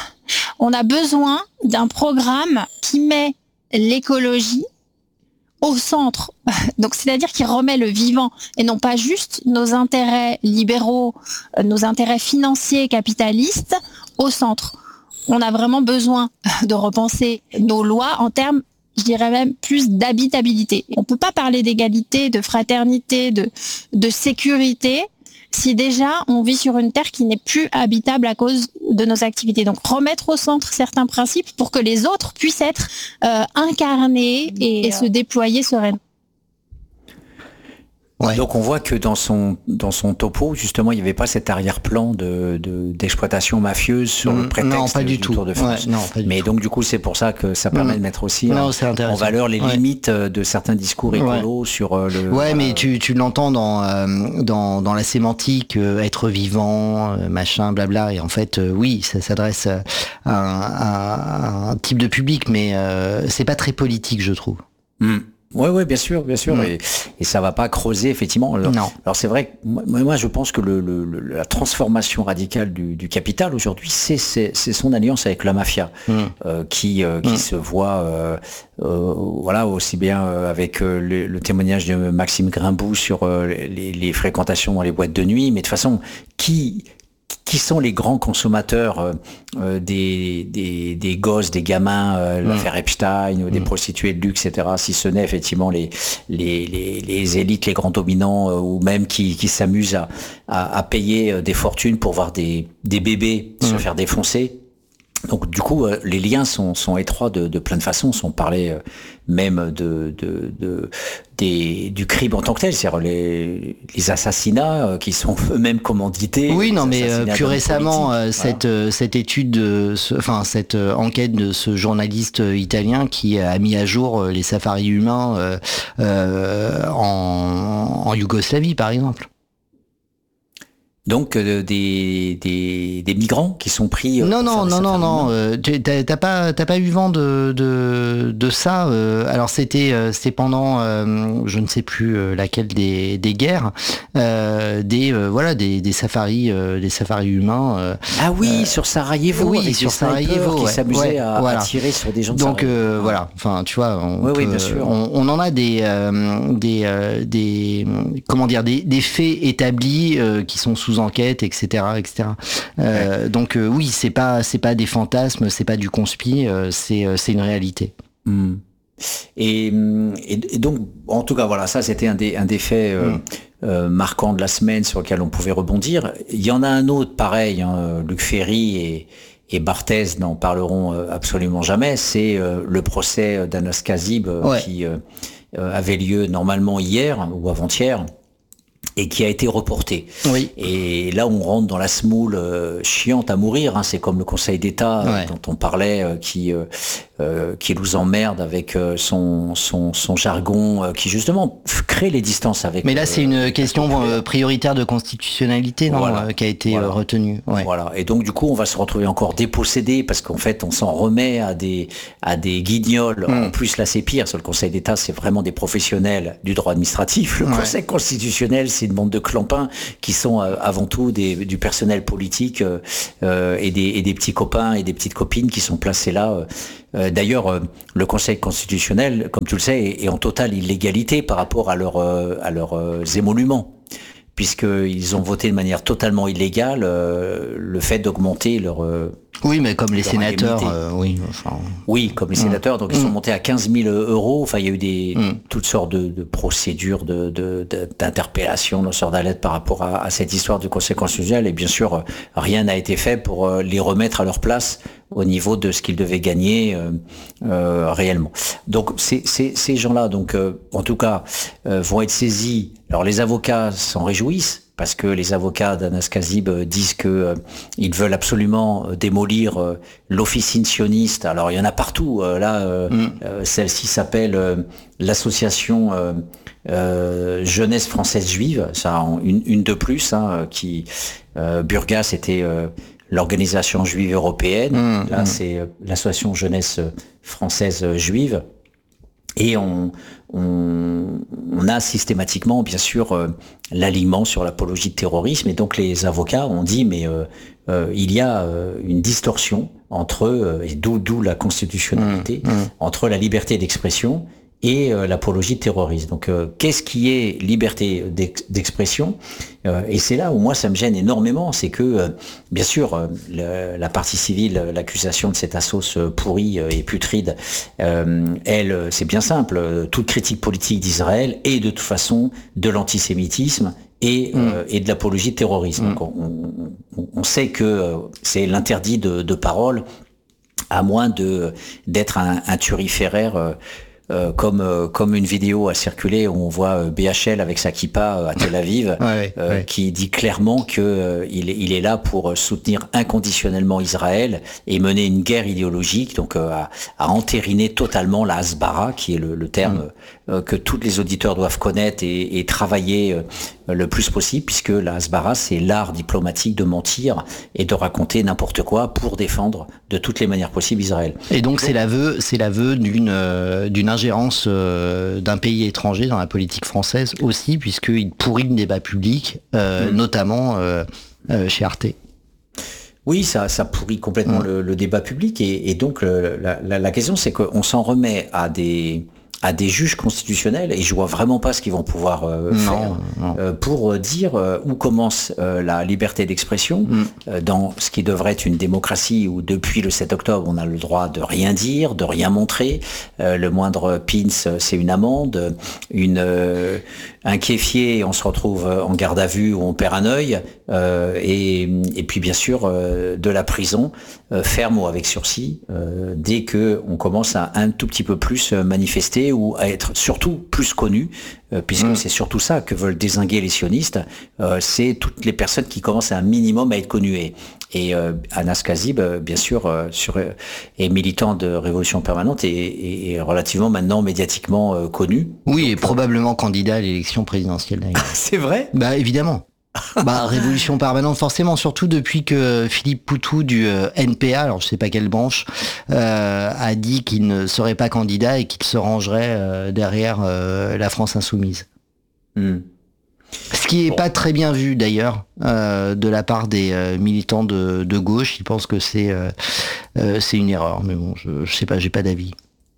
On a besoin d'un programme qui met l'écologie au centre. Donc, c'est-à-dire qui remet le vivant et non pas juste nos intérêts libéraux, nos intérêts financiers capitalistes au centre. On a vraiment besoin de repenser nos lois en termes, je dirais même plus d'habitabilité. On ne peut pas parler d'égalité, de fraternité, de, de sécurité si déjà on vit sur une terre qui n'est plus habitable à cause de nos activités. Donc remettre au centre certains principes pour que les autres puissent être euh, incarnés et, et se déployer sereinement. Ouais. Donc on voit que dans son dans son topo, justement, il n'y avait pas cet arrière-plan de, de d'exploitation mafieuse sur mmh, le prétexte non, pas du, du tout. Tour de France. Ouais, non, pas du Mais tout. donc du coup, c'est pour ça que ça permet mmh. de mettre aussi non, en, en valeur les ouais. limites de certains discours écolos ouais. sur le. Ouais, euh, mais tu tu l'entends dans euh, dans dans la sémantique euh, être vivant, euh, machin, blabla. Et en fait, euh, oui, ça s'adresse à un, à un type de public, mais euh, c'est pas très politique, je trouve. Mmh. Ouais, ouais, bien sûr, bien sûr, mmh. et, et ça va pas creuser effectivement. Alors, non. alors c'est vrai que moi, moi, je pense que le, le, la transformation radicale du, du capital aujourd'hui, c'est, c'est, c'est son alliance avec la mafia, mmh. euh, qui, euh, qui mmh. se voit, euh, euh, voilà, aussi bien avec euh, le, le témoignage de Maxime Grimbou sur euh, les, les fréquentations dans les boîtes de nuit, mais de toute façon, qui qui sont les grands consommateurs euh, des, des, des gosses, des gamins, euh, mmh. l'affaire Epstein, mmh. des prostituées de luxe, et cetera, si ce n'est effectivement les, les, les, les élites, les grands dominants, euh, ou même qui, qui s'amusent à, à, à payer des fortunes pour voir des, des bébés mmh. se faire défoncer. Donc du coup, euh, les liens sont, sont étroits de, de plein de façons. On parlait euh, même de, de, de des, du crime en tant que tel, c'est-à-dire les, les assassinats euh, qui sont eux-mêmes commandités. Oui, non, mais euh, plus récemment, euh, cette voilà. cette étude, de ce, enfin cette euh, enquête de ce journaliste euh, italien qui a mis à jour euh, les safaris humains euh, euh, en, en Yougoslavie, par exemple. Donc euh, des, des des migrants qui sont pris. Euh, non non non non non. Euh, t'as, t'as pas t'as pas eu vent de de de ça. Euh, alors c'était euh, c'était pendant euh, je ne sais plus euh, laquelle des des guerres euh, des euh, voilà des des safaris euh, des safaris humains. Euh, ah oui euh, sur Sarajevo. Oui avec sur Sarajevo qui ouais, s'amusaient ouais, à, voilà. à tirer sur des gens. De Donc euh, ah. voilà. Enfin tu vois. On oui, peut, oui bien sûr. On, on en a des euh, des euh, des comment dire des des faits établis euh, qui sont sous enquête et cetera et cetera. Euh, ouais. Donc euh, oui, c'est pas c'est pas des fantasmes, c'est pas du conspi, euh, c'est euh, c'est une réalité. Mmh. Et, et, et donc en tout cas voilà, ça c'était un des un des faits euh, mmh. euh, marquants de la semaine sur lequel on pouvait rebondir. Il y en a un autre pareil, hein, Luc Ferry et et Barthez n'en parleront absolument jamais. C'est euh, le procès d'Anas Kazib euh, ouais. qui euh, avait lieu normalement hier ou avant-hier. Et qui a été reporté. Oui. Et là, on rentre dans la semoule euh, chiante à mourir. Hein. C'est comme le Conseil d'État ouais. euh, dont on parlait, euh, qui euh, euh, qui nous emmerde avec euh, son son son jargon, euh, qui justement crée les distances avec. Mais là, euh, c'est une question euh, prioritaire de constitutionnalité, non, voilà. euh, qui a été voilà. euh, retenue. Ouais. Voilà. Et donc, du coup, on va se retrouver encore dépossédé parce qu'en fait, on s'en remet à des à des guignols. Mm. En plus, là, c'est pire. Sur le Conseil d'État, c'est vraiment des professionnels du droit administratif. Le ouais. Conseil constitutionnel, c'est une bande de clampins qui sont euh, avant tout des, du personnel politique euh, euh, et, des, et des petits copains et des petites copines qui sont placés là. Euh, d'ailleurs, euh, le Conseil constitutionnel, comme tu le sais, est, est en totale illégalité par rapport à, leur, euh, à leurs euh, émoluments, puisqu'ils ont voté de manière totalement illégale euh, le fait d'augmenter leur... Euh, oui, mais comme les sénateurs, euh, oui. Enfin... Oui, comme les sénateurs, donc mmh. ils sont montés à quinze mille euros. Enfin, il y a eu des mmh. toutes sortes de, de procédures, de, de, de, d'interpellation, lanceurs d'alerte par rapport à, à cette histoire du Conseil constitutionnel. Et bien sûr, rien n'a été fait pour les remettre à leur place au niveau de ce qu'ils devaient gagner euh, euh, réellement. Donc, c'est, c'est, ces gens-là, donc, euh, en tout cas, euh, vont être saisis. Alors, les avocats s'en réjouissent, parce que les avocats d'Anas Kazib disent que euh, ils veulent absolument démolir euh, l'officine sioniste. Alors il y en a partout. Euh, là, euh, mm. euh, celle-ci s'appelle euh, l'association euh, euh, Jeunesse française juive. Ça, une, une de plus. Hein, qui euh, Burgas était euh, l'organisation juive européenne. Mm. Là, mm. c'est euh, l'association Jeunesse française juive. Et on, on, on a systématiquement, bien sûr, euh, l'alignement sur l'apologie de terrorisme. Et donc les avocats ont dit, mais euh, euh, il y a euh, une distorsion entre, euh, et d'où, d'où la constitutionnalité, mmh, mmh. entre la liberté d'expression et euh, l'apologie de terrorisme. Donc, euh, qu'est-ce qui est liberté d'ex- d'expression euh, Et c'est là où moi ça me gêne énormément, c'est que, euh, bien sûr, euh, le, la partie civile, l'accusation de cette assos pourrie et putride, euh, elle, c'est bien simple. Toute critique politique d'Israël est de toute façon de l'antisémitisme et, mmh. euh, et de l'apologie de terrorisme. Mmh. Donc, on, on, on sait que euh, c'est l'interdit de, de parole, à moins de d'être un, un turiféraire. Euh, Euh, comme euh, comme une vidéo a circulé où on voit euh, B H L avec sa kippa euh, à Tel Aviv, ouais, euh, ouais. qui dit clairement que euh, il est il est là pour soutenir inconditionnellement Israël et mener une guerre idéologique, donc euh, à, à entériner totalement la hasbara, qui est le, le terme mm. euh, que tous les auditeurs doivent connaître et, et travailler euh, le plus possible, puisque la hasbara, c'est l'art diplomatique de mentir et de raconter n'importe quoi pour défendre de toutes les manières possibles Israël. Et donc, donc c'est l'aveu c'est l'aveu d'une euh, d'une ingérence euh, d'un pays étranger dans la politique française aussi, puisqu'il pourrit le débat public, euh, mmh. notamment euh, euh, chez Arte. Oui, ça, ça pourrit complètement mmh. le, le débat public, et, et donc le, la, la, la question, c'est qu'on s'en remet à des à des juges constitutionnels, et je vois vraiment pas ce qu'ils vont pouvoir euh, non, faire non. Euh, pour dire euh, où commence euh, la liberté d'expression mm. euh, dans ce qui devrait être une démocratie où depuis le sept octobre on a le droit de rien dire, de rien montrer, euh, le moindre pins c'est une amende, une euh, un kéfier on se retrouve en garde à vue où on perd un œil, euh, et, et puis bien sûr euh, de la prison euh, ferme ou avec sursis euh, dès que on commence à un tout petit peu plus manifester ou à être surtout plus connu, euh, puisque mmh. c'est surtout ça que veulent dézinguer les sionistes, euh, c'est toutes les personnes qui commencent à un minimum à être connues. Et, et euh, Anas Kazib, euh, bien sûr, euh, sur, euh, est militant de Révolution Permanente et, et, et relativement maintenant médiatiquement euh, connu. Oui, Donc, et probablement candidat à l'élection présidentielle d'ailleurs. C'est vrai ? Bah évidemment. Bah, révolution permanente, forcément, surtout depuis que Philippe Poutou du euh, N P A, alors je sais pas quelle branche, euh, a dit qu'il ne serait pas candidat et qu'il se rangerait euh, derrière euh, la France insoumise. Mm. Ce qui est bon. Pas très bien vu d'ailleurs euh, de la part des euh, militants de, de gauche. Ils pensent que c'est euh, euh, c'est une erreur, mais bon, je, je sais pas, j'ai pas d'avis.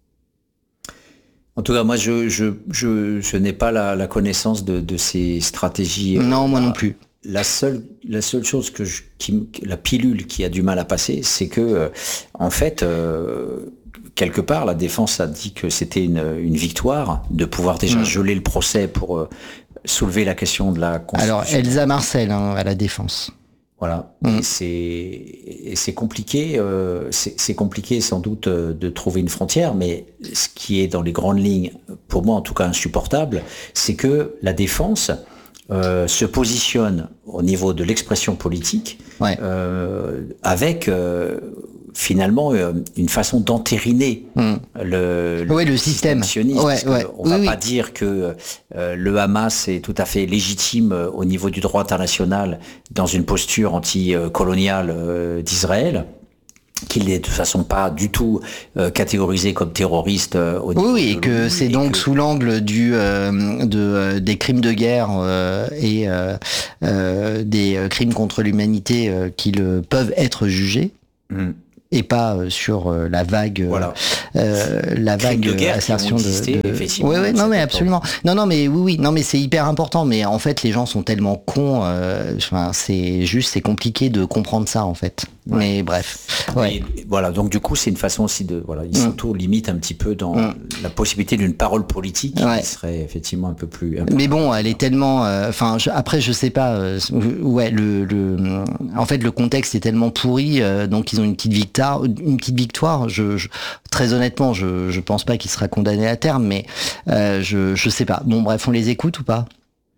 En tout cas, moi, je, je, je, je n'ai pas la, la connaissance de, de ces stratégies. Non, moi non plus. La seule, la seule chose que je, qui, la pilule qui a du mal à passer, c'est que, euh, en fait, euh, quelque part, la défense a dit que c'était une, une victoire de pouvoir déjà mmh. geler le procès pour euh, soulever la question de la Constitution. Alors, Elsa Marcel, hein, à la défense. Voilà, mmh. et c'est et c'est compliqué, euh, c'est, c'est compliqué sans doute euh, de trouver une frontière, mais ce qui est dans les grandes lignes, pour moi en tout cas insupportable, c'est que la défense euh, se positionne au niveau de l'expression politique ouais. euh, avec euh, finalement euh, une façon d'entériner mmh. le, le, ouais, le système, système sioniste. Ouais, ouais. On ne oui, va pas oui. dire que euh, le Hamas est tout à fait légitime euh, au niveau du droit international dans une posture anti-coloniale euh, d'Israël, qu'il n'est de toute façon pas du tout euh, catégorisé comme terroriste euh, au niveau Oui, oui, et que c'est donc que... sous l'angle du euh, de euh, des crimes de guerre euh, et euh, euh, des euh, crimes contre l'humanité euh, qu'ils euh, peuvent être jugés. Mmh. Et pas euh, sur euh, la vague, voilà. euh, la vague de guerre assertion de. de... Oui, oui, non, mais absolument. Non, non, mais oui, oui, non, mais c'est hyper important. Mais en fait, les gens sont tellement cons. Euh, enfin, c'est juste, c'est compliqué de comprendre ça, en fait. Ouais. Mais bref. Ouais. Et, voilà. Donc du coup, c'est une façon aussi de, voilà, ils s'auto-limitent un petit peu dans mm. la possibilité d'une parole politique ouais. qui serait effectivement un peu plus. Un peu mais bon, elle est tellement. Enfin, euh, après, je sais pas. Euh, ouais, le, le. En fait, le contexte est tellement pourri, euh, donc ils ont une petite victoire. Une petite victoire. Je, je très honnêtement, je, je pense pas qu'il sera condamné à terme, mais euh, je, je sais pas. Bon, bref, on les écoute ou pas?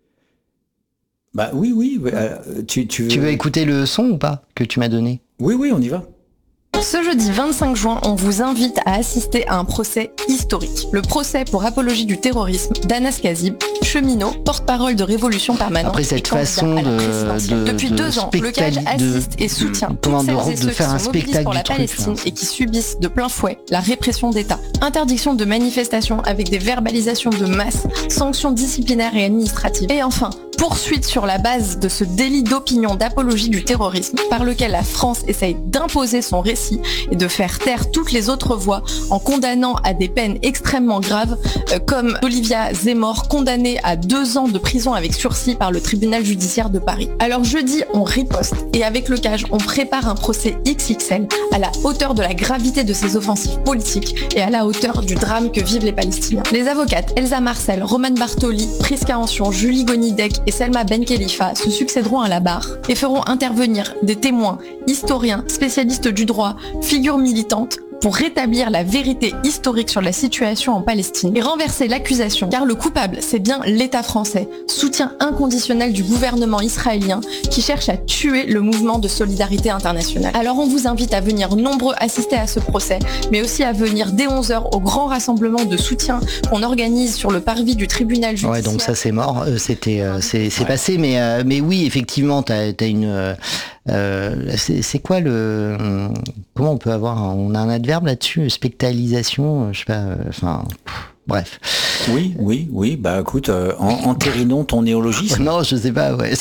Bah oui, oui. Euh, tu, tu veux... tu veux écouter le son ou pas que tu m'as donné? Oui, oui, on y va. Ce jeudi vingt-cinq juin, on vous invite à assister à un procès historique. Le procès pour apologie du terrorisme d'Anas Kazib, cheminot, porte-parole de Révolution Permanente. Après cette façon de, de Depuis de deux ans, le C A J assiste et soutient de, toutes celles de, et ceux de faire qui un se mobilisent pour la truc, Palestine hein. et qui subissent de plein fouet la répression d'État. Interdiction de manifestations avec des verbalisations de masse, sanctions disciplinaires et administratives. Et enfin, poursuite sur la base de ce délit d'opinion d'apologie du terrorisme par lequel la France essaye d'imposer son récit et de faire taire toutes les autres voix en condamnant à des peines extrêmement graves euh, comme Olivia Zemmour condamnée à deux ans de prison avec sursis par le tribunal judiciaire de Paris. Alors jeudi, on riposte et avec le C A J, on prépare un procès X X L à la hauteur de la gravité de ces offensives politiques et à la hauteur du drame que vivent les Palestiniens. Les avocates Elsa Marcel, Romane Bartoli, Prisca Ancion, Julie Gonidec et Selma Ben Khelifa se succéderont à la barre et feront intervenir des témoins, historiens, spécialistes du droit, figures militantes pour rétablir la vérité historique sur la situation en Palestine et renverser l'accusation, car le coupable, c'est bien l'État français, soutien inconditionnel du gouvernement israélien qui cherche à tuer le mouvement de solidarité internationale. Alors on vous invite à venir nombreux assister à ce procès, mais aussi à venir dès onze heures au grand rassemblement de soutien qu'on organise sur le parvis du tribunal judiciaire. Ouais, donc ça c'est mort, euh, c'était, euh, c'est, c'est ouais. passé, mais, euh, mais oui, effectivement, t'as, t'as une... Euh, Euh, c'est, c'est quoi le comment on peut avoir un, on a un adverbe là-dessus, spectralisation, je sais pas, enfin euh, bref. Oui, oui, oui. Bah écoute, euh, en, entérinons ton néologisme. Non, je sais pas. Ouais.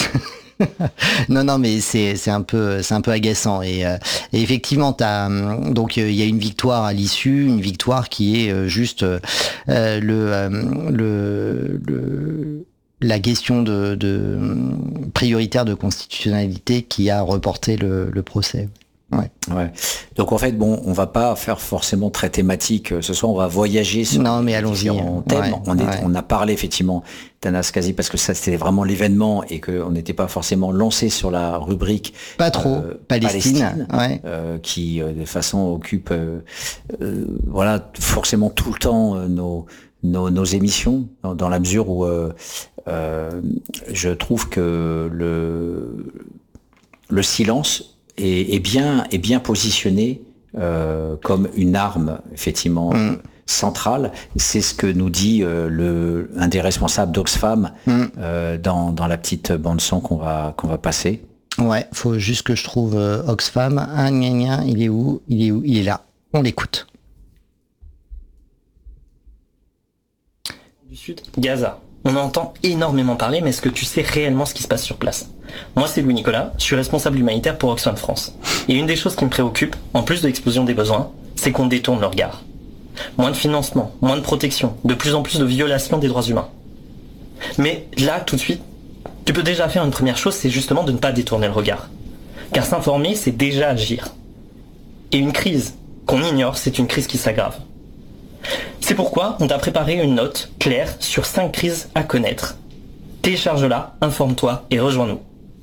non, non, mais c'est c'est un peu c'est un peu agaçant et, euh, et effectivement t'as donc il euh, y a une victoire à l'issue, une victoire qui est euh, juste euh, le, euh, le le la question de, de prioritaire de constitutionnalité qui a reporté le, le procès. Ouais. Ouais. Donc en fait, bon, on va pas faire forcément très thématique ce soir, on va voyager sur non, mais allons-y. différents thèmes. Ouais, on, est, ouais. on a parlé effectivement d'Anas Kazib parce que ça c'était vraiment l'événement et qu'on n'était pas forcément lancé sur la rubrique pas trop euh, Palestine, Palestine ouais. euh, qui euh, de façon occupe euh, euh, voilà forcément tout le temps euh, nos Nos, nos émissions, dans, dans la mesure où euh, euh, je trouve que le, le silence est, est, bien, est bien positionné euh, comme une arme, effectivement, mmh. centrale. C'est ce que nous dit euh, le, un des responsables d'Oxfam mmh. euh, dans, dans la petite bande-son qu'on va, qu'on va passer. Ouais, faut juste que je trouve euh, Oxfam. Ah, gna, gna, il est où? Il est où? Il est là. On l'écoute. Du Sud, Gaza. On entend énormément parler, mais est-ce que tu sais réellement ce qui se passe sur place? Moi, c'est Louis-Nicolas, je suis responsable humanitaire pour Oxfam France. Et une des choses qui me préoccupe, en plus de l'explosion des besoins, c'est qu'on détourne le regard. Moins de financement, moins de protection, de plus en plus de violations des droits humains. Mais là, tout de suite, tu peux déjà faire une première chose, c'est justement de ne pas détourner le regard. Car s'informer, c'est déjà agir. Et une crise qu'on ignore, c'est une crise qui s'aggrave. C'est pourquoi on t'a préparé une note claire sur cinq crises à connaître. Télécharge-la, informe-toi et rejoins-nous.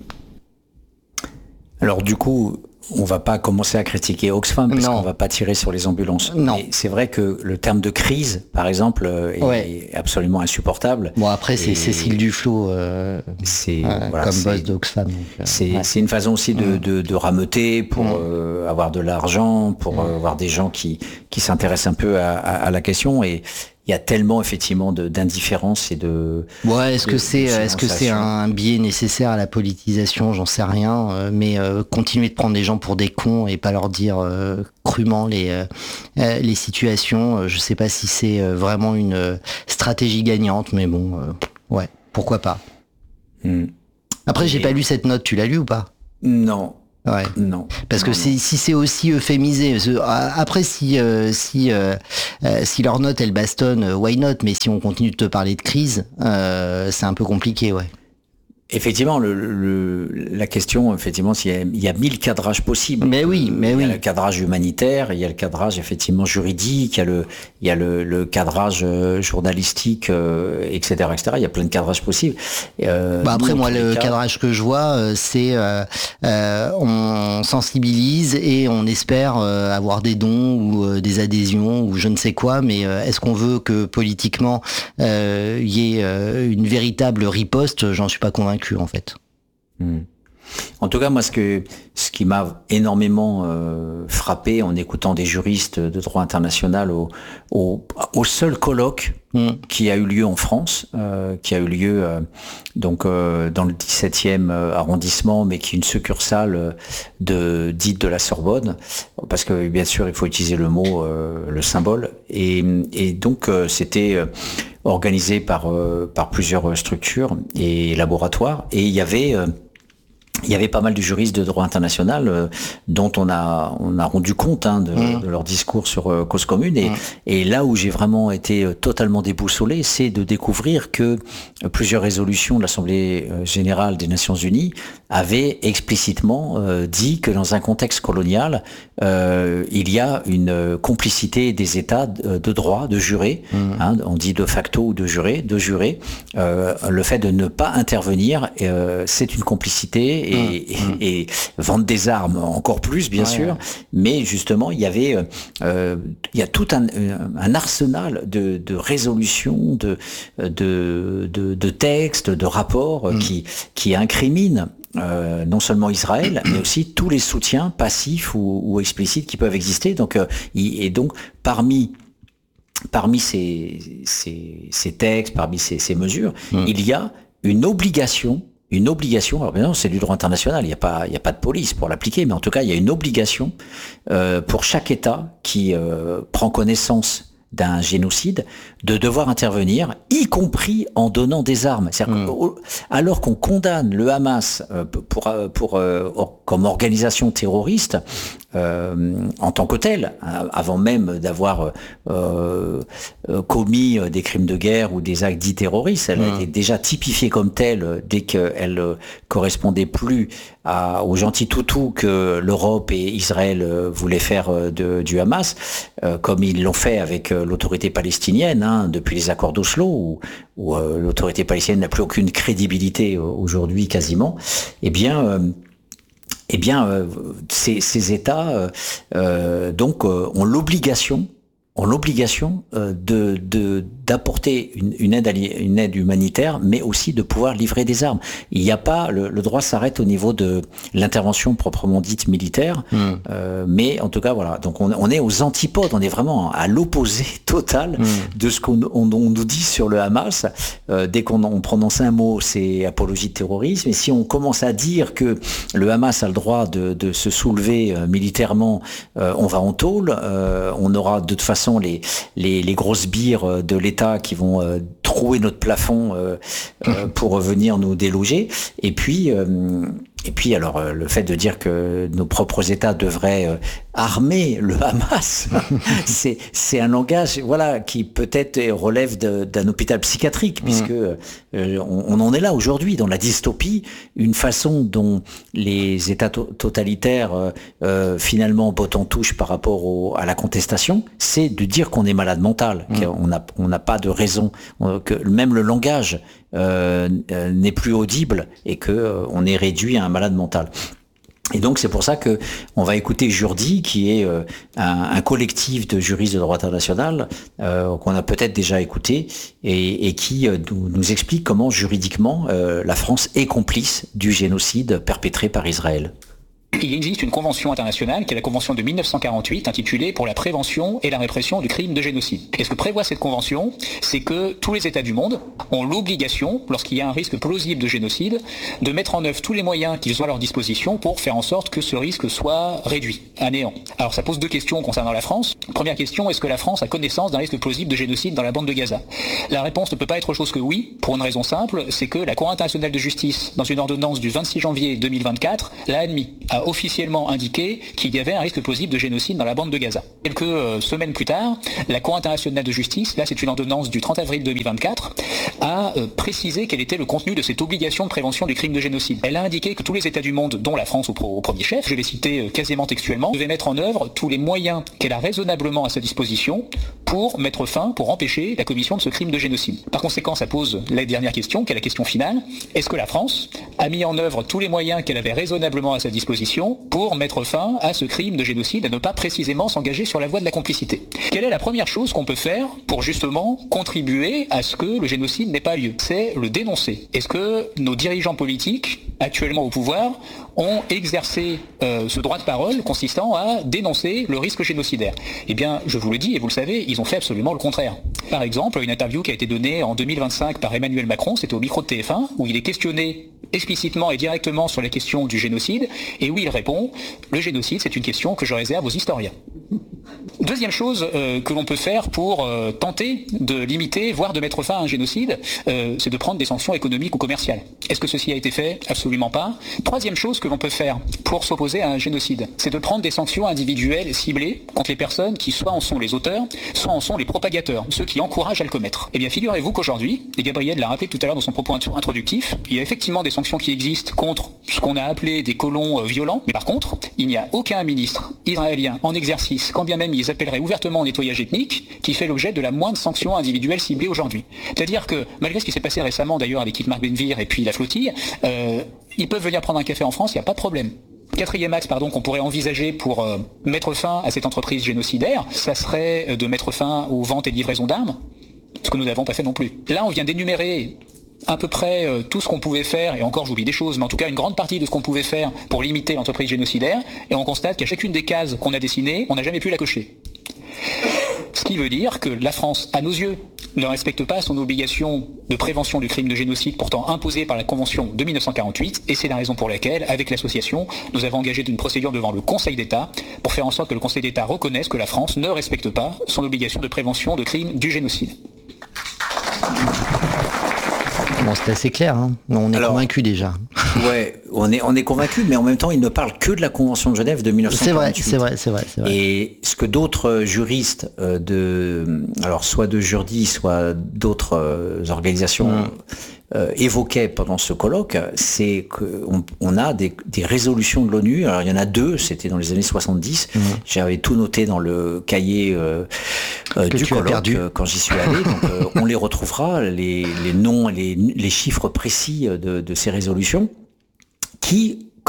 Alors du coup, on va pas commencer à critiquer Oxfam parce qu'on va pas tirer sur les ambulances. Non. Mais c'est vrai que le terme de crise, par exemple, est, ouais. est absolument insupportable. Bon après c'est Cécile Duflot, euh, c'est euh, voilà, comme c'est, boss d'Oxfam. Euh, c'est, ouais. c'est une façon aussi de, de, de rameuter pour mmh. euh, avoir de l'argent, pour mmh. euh, avoir des gens qui qui s'intéressent un peu à, à, à la question et il y a tellement effectivement de, d'indifférence et de. Ouais, est-ce de, que c'est, est-ce que c'est un biais nécessaire à la politisation? J'en sais rien, euh, mais euh, continuer de prendre les gens pour des cons et pas leur dire euh, crûment les euh, les situations. Euh, je sais pas si c'est euh, vraiment une euh, stratégie gagnante, mais bon, euh, ouais, pourquoi pas. Mmh. Après, et... j'ai pas lu cette note. Tu l'as lu ou pas? Non. Ouais. Non. Parce que non, si, non. si c'est aussi euphémisé, après si euh, si euh, euh, si leur note elle bastonne, why not? Mais si on continue de te parler de crise, euh, c'est un peu compliqué, ouais. Effectivement, le, le, la question, effectivement, il y, a, il y a mille cadrages possibles. Mais oui, mais il oui. Il y a le cadrage humanitaire, il y a le cadrage effectivement juridique, il y a le, il y a le, le cadrage journalistique, euh, et cetera, et cetera. Il y a plein de cadrages possibles. Euh, bah après, moi, le cas... cadrage que je vois, c'est euh, euh, on sensibilise et on espère euh, avoir des dons ou euh, des adhésions ou je ne sais quoi. Mais euh, est-ce qu'on veut que politiquement il euh, y ait euh, une véritable riposte? J'en suis pas convaincu. En fait. Mmh. En tout cas, moi, ce que ce qui m'a énormément euh, frappé en écoutant des juristes de droit international au au, au seul colloque mmh. qui a eu lieu en France, euh, qui a eu lieu euh, donc euh, dans le dix-septième arrondissement, mais qui est une succursale de dite de la Sorbonne, parce que bien sûr, il faut utiliser le mot, euh, le symbole, et et donc euh, c'était euh, organisé par euh, par plusieurs structures et laboratoires, et il y avait euh, il y avait pas mal de juristes de droit international euh, dont on a on a rendu compte hein, de, mmh. de leur discours sur euh, cause commune et, mmh. et là où j'ai vraiment été euh, totalement déboussolé, c'est de découvrir que euh, plusieurs résolutions de l'Assemblée euh, générale des Nations Unies avaient explicitement euh, dit que dans un contexte colonial, euh, il y a une euh, complicité des États de, de droit, de jurés, mmh. hein, on dit de facto ou de jurés, de jurés, euh, le fait de ne pas intervenir, euh, c'est une complicité. Et, mmh. et, et vendre des armes encore plus, bien ouais, sûr. Ouais. Mais justement, il y avait, euh, il y a tout un, un arsenal de, de résolutions, de, de, de, de textes, de rapports mmh. qui, qui incriminent euh, non seulement Israël, mais aussi tous les soutiens passifs ou, ou explicites qui peuvent exister. Donc, euh, et donc, parmi parmi ces, ces, ces textes, parmi ces, ces mesures, mmh. il y a une obligation. Une obligation, alors bien sûr, c'est du droit international, il n'y a pas, il n'y a pas de police pour l'appliquer, mais en tout cas, il y a une obligation euh, pour chaque État qui euh, prend connaissance d'un génocide de devoir intervenir, y compris en donnant des armes. C'est-à-dire mmh. alors qu'on condamne le Hamas euh, pour, pour, euh, comme organisation terroriste euh, en tant que telle, avant même d'avoir euh, euh, commis des crimes de guerre ou des actes dits terroristes, elle mmh. était déjà typifiée comme telle dès qu'elle euh, correspondait plus à, aux gentils toutous que l'Europe et Israël euh, voulaient faire euh, de, du Hamas, euh, comme ils l'ont fait avec euh, l'autorité palestinienne hein, depuis les accords d'Oslo, où, où euh, l'autorité palestinienne n'a plus aucune crédibilité euh, aujourd'hui quasiment. Eh bien, euh, eh bien, euh, ces, ces États euh, euh, donc euh, ont l'obligation ont l'obligation euh, de, de d'apporter une, une aide une aide humanitaire, mais aussi de pouvoir livrer des armes. Il n'y a pas le, le droit s'arrête au niveau de l'intervention proprement dite militaire, mmh. euh, mais en tout cas voilà. Donc on, on est aux antipodes, on est vraiment à l'opposé total mmh. de ce qu'on on, on nous dit sur le Hamas. Euh, dès qu'on on prononce un mot, c'est apologie de terrorisme. Et si on commence à dire que le Hamas a le droit de, de se soulever euh, militairement, euh, on va en tôle. Euh, on aura de toute façon les les, les grosses bières de l'État qui vont euh, trouer notre plafond euh, euh, pour venir nous déloger. Et puis, euh, et puis alors euh, le fait de dire que nos propres États devraient euh, armer le Hamas, c'est c'est un langage voilà qui peut-être relève de, d'un hôpital psychiatrique, puisque euh, on, on en est là aujourd'hui dans la dystopie, une façon dont les États to- totalitaires euh, euh, finalement bottent en touche par rapport au, à la contestation, c'est de dire qu'on est malade mental, mmh. qu'on n'a on n'a pas de raison, que même le langage euh, euh, n'est plus audible et que euh, on est réduit à un malade mental. Et donc c'est pour ça que on va écouter Jurdi, qui est euh, un, un collectif de juristes de droit international euh, qu'on a peut-être déjà écouté et, et qui euh, nous, nous explique comment juridiquement euh, la France est complice du génocide perpétré par Israël. Il existe une convention internationale qui est la convention de mille neuf cent quarante-huit intitulée pour la prévention et la répression du crime de génocide. Et ce que prévoit cette convention, c'est que tous les États du monde ont l'obligation, lorsqu'il y a un risque plausible de génocide, de mettre en œuvre tous les moyens qu'ils ont à leur disposition pour faire en sorte que ce risque soit réduit à néant. Alors ça pose deux questions concernant la France. Première question, est-ce que la France a connaissance d'un risque plausible de génocide dans la bande de Gaza ? La réponse ne peut pas être autre chose que oui, pour une raison simple, c'est que la Cour internationale de justice, dans une ordonnance du vingt-six janvier deux mille vingt-quatre, l'a admis, a officiellement indiqué qu'il y avait un risque plausible de génocide dans la bande de Gaza. Quelques euh, semaines plus tard, la Cour internationale de justice, là c'est une ordonnance du trente avril deux mille vingt-quatre, a euh, précisé quel était le contenu de cette obligation de prévention du crime de génocide. Elle a indiqué que tous les États du monde, dont la France au, pro- au premier chef, je vais citer euh, quasiment textuellement, devaient mettre en œuvre tous les moyens qu'elle a raisonnablement à sa disposition pour mettre fin, pour empêcher la commission de ce crime de génocide. Par conséquent, ça pose la dernière question, qui est la question finale. Est-ce que la France a mis en œuvre tous les moyens qu'elle avait raisonnablement à sa disposition pour mettre fin à ce crime de génocide, à ne pas précisément s'engager sur la voie de la complicité? Quelle est la première chose qu'on peut faire pour justement contribuer à ce que le génocide n'ait pas lieu? C'est le dénoncer. Est-ce que nos dirigeants politiques, actuellement au pouvoir, ont exercé euh, ce droit de parole consistant à dénoncer le risque génocidaire? Eh bien, je vous le dis et vous le savez, ils ont fait absolument le contraire. Par exemple, une interview qui a été donnée en deux mille vingt-cinq par Emmanuel Macron, c'était au micro de T F un, où il est questionné explicitement et directement sur la question du génocide, et où il répond « Le génocide, c'est une question que je réserve aux historiens ». Deuxième chose euh, que l'on peut faire pour euh, tenter de limiter, voire de mettre fin à un génocide, euh, c'est de prendre des sanctions économiques ou commerciales. Est-ce que ceci a été fait? Absolument pas. Troisième chose que l'on peut faire pour s'opposer à un génocide, c'est de prendre des sanctions individuelles ciblées contre les personnes qui soit en sont les auteurs, soit en sont les propagateurs, ceux qui encouragent à le commettre. Eh bien, figurez-vous qu'aujourd'hui, et Gabriel l'a rappelé tout à l'heure dans son propos introductif, il y a effectivement des sanctions qui existent contre ce qu'on a appelé des colons euh, violents, mais par contre, il n'y a aucun ministre israélien en exercice, quand bien même ils appelleraient ouvertement au nettoyage ethnique, qui fait l'objet de la moindre sanction individuelle ciblée aujourd'hui. C'est-à-dire que, malgré ce qui s'est passé récemment d'ailleurs avec Itamar Ben-Gvir et puis la flottille, euh, ils peuvent venir prendre un café en France, il n'y a pas de problème. Quatrième axe pardon, qu'on pourrait envisager pour euh, mettre fin à cette entreprise génocidaire, ça serait euh, de mettre fin aux ventes et livraisons d'armes, ce que nous n'avons pas fait non plus. Là, on vient d'énumérer à peu près euh, tout ce qu'on pouvait faire, et encore j'oublie des choses, mais en tout cas une grande partie de ce qu'on pouvait faire pour limiter l'entreprise génocidaire, et on constate qu'à chacune des cases qu'on a dessinées, on n'a jamais pu la cocher. Ce qui veut dire que la France, à nos yeux, ne respecte pas son obligation de prévention du crime de génocide pourtant imposée par la Convention de mille neuf cent quarante-huit, et c'est la raison pour laquelle, avec l'association, nous avons engagé une procédure devant le Conseil d'État pour faire en sorte que le Conseil d'État reconnaisse que la France ne respecte pas son obligation de prévention de crime du génocide. Bon, c'est assez clair, hein. On est Alors, convaincus déjà. Ouais, on est, on est convaincus, mais en même temps, il ne parle que de la Convention de Genève de mille neuf cent quarante-huit. C'est vrai, c'est vrai, c'est vrai, c'est vrai. Et ce que d'autres juristes euh, de, alors soit de Jurdi, soit d'autres euh, organisations mmh. euh, évoquaient pendant ce colloque, c'est qu'on on a des, des résolutions de l'ONU. Alors il y en a deux, c'était dans les années soixante-dix. Mmh. J'avais tout noté dans le cahier euh, euh, du colloque euh, quand j'y suis allé. Donc euh, on les retrouvera, les, les noms, les, les chiffres précis de, de ces résolutions, qui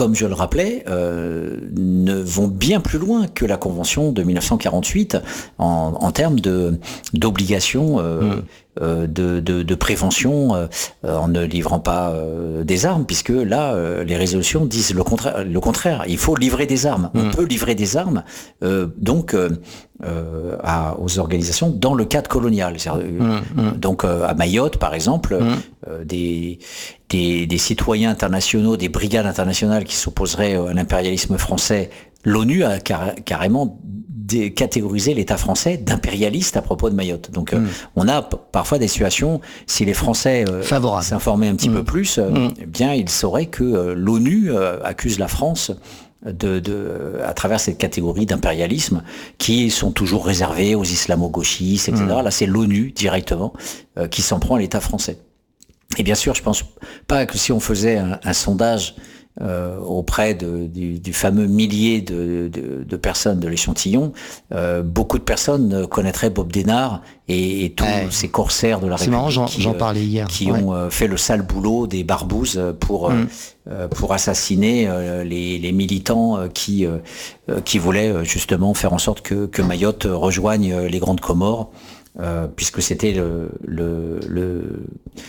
comme je le rappelais, euh, ne vont bien plus loin que la Convention de mille neuf cent quarante-huit en, en termes de d'obligations euh, mmh. euh, de, de, de prévention euh, en ne livrant pas euh, des armes, puisque là, euh, les résolutions disent le contraire. Le contraire, il faut livrer des armes. Mmh. On peut livrer des armes, euh, donc euh, euh, à, aux organisations dans le cadre colonial. Mmh. Donc euh, à Mayotte, par exemple, mmh. euh, des Des, des citoyens internationaux, des brigades internationales qui s'opposeraient à l'impérialisme français, l'ONU a car, carrément dé, catégorisé l'État français d'impérialiste à propos de Mayotte. Donc mm. euh, on a p- parfois des situations, si les Français euh, s'informaient un petit mm. peu plus, euh, mm. eh bien ils sauraient que euh, l'ONU euh, accuse la France De, de, à travers cette catégorie d'impérialisme qui sont toujours réservés aux islamo-gauchistes, et cetera. Mm. Là, c'est l'ONU directement euh, qui s'en prend à l'État français. Et bien sûr, je pense pas que si on faisait un, un sondage euh, auprès de, du, du fameux millier de, de, de personnes de l'échantillon, euh, beaucoup de personnes connaîtraient Bob Denard et, et tous ouais. ces corsaires de la C'est République marrant, j'en, qui, j'en parlais hier. qui ouais. ont euh, fait le sale boulot des barbouzes pour mm. euh, pour assassiner euh, les, les militants euh, qui euh, qui voulaient euh, justement faire en sorte que, que Mayotte rejoigne les Grandes Comores. Euh, puisque c'était le, le, le,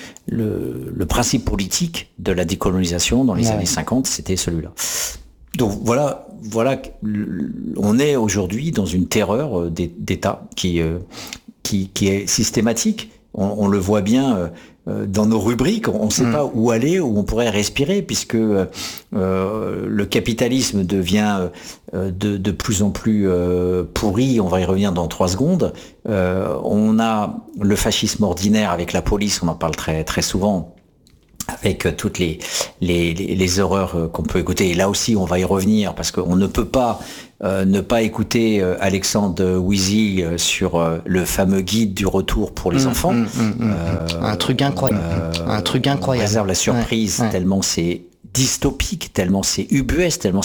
le, le principe politique de la décolonisation dans les ouais. années cinquante, c'était celui-là. Donc voilà, voilà, on est aujourd'hui dans une terreur d'État qui, qui, qui est systématique. On, on le voit bien euh, dans nos rubriques, on ne sait mmh. pas où aller, où on pourrait respirer, puisque euh, le capitalisme devient euh, de, de plus en plus euh, pourri. On va y revenir dans trois secondes. Euh, on a le fascisme ordinaire avec la police, on en parle très très souvent, avec toutes les, les, les, les horreurs qu'on peut écouter. Et là aussi, on va y revenir, parce qu'on ne peut pas euh, ne pas écouter euh, Alexandre Wizy euh, sur euh, le fameux guide du retour pour les mmh, enfants. Mmh, mmh, euh, un truc incroyable. Euh, un truc incroyable. On réserve la surprise, ouais, ouais. tellement c'est dystopique, tellement c'est ubuesque, tellement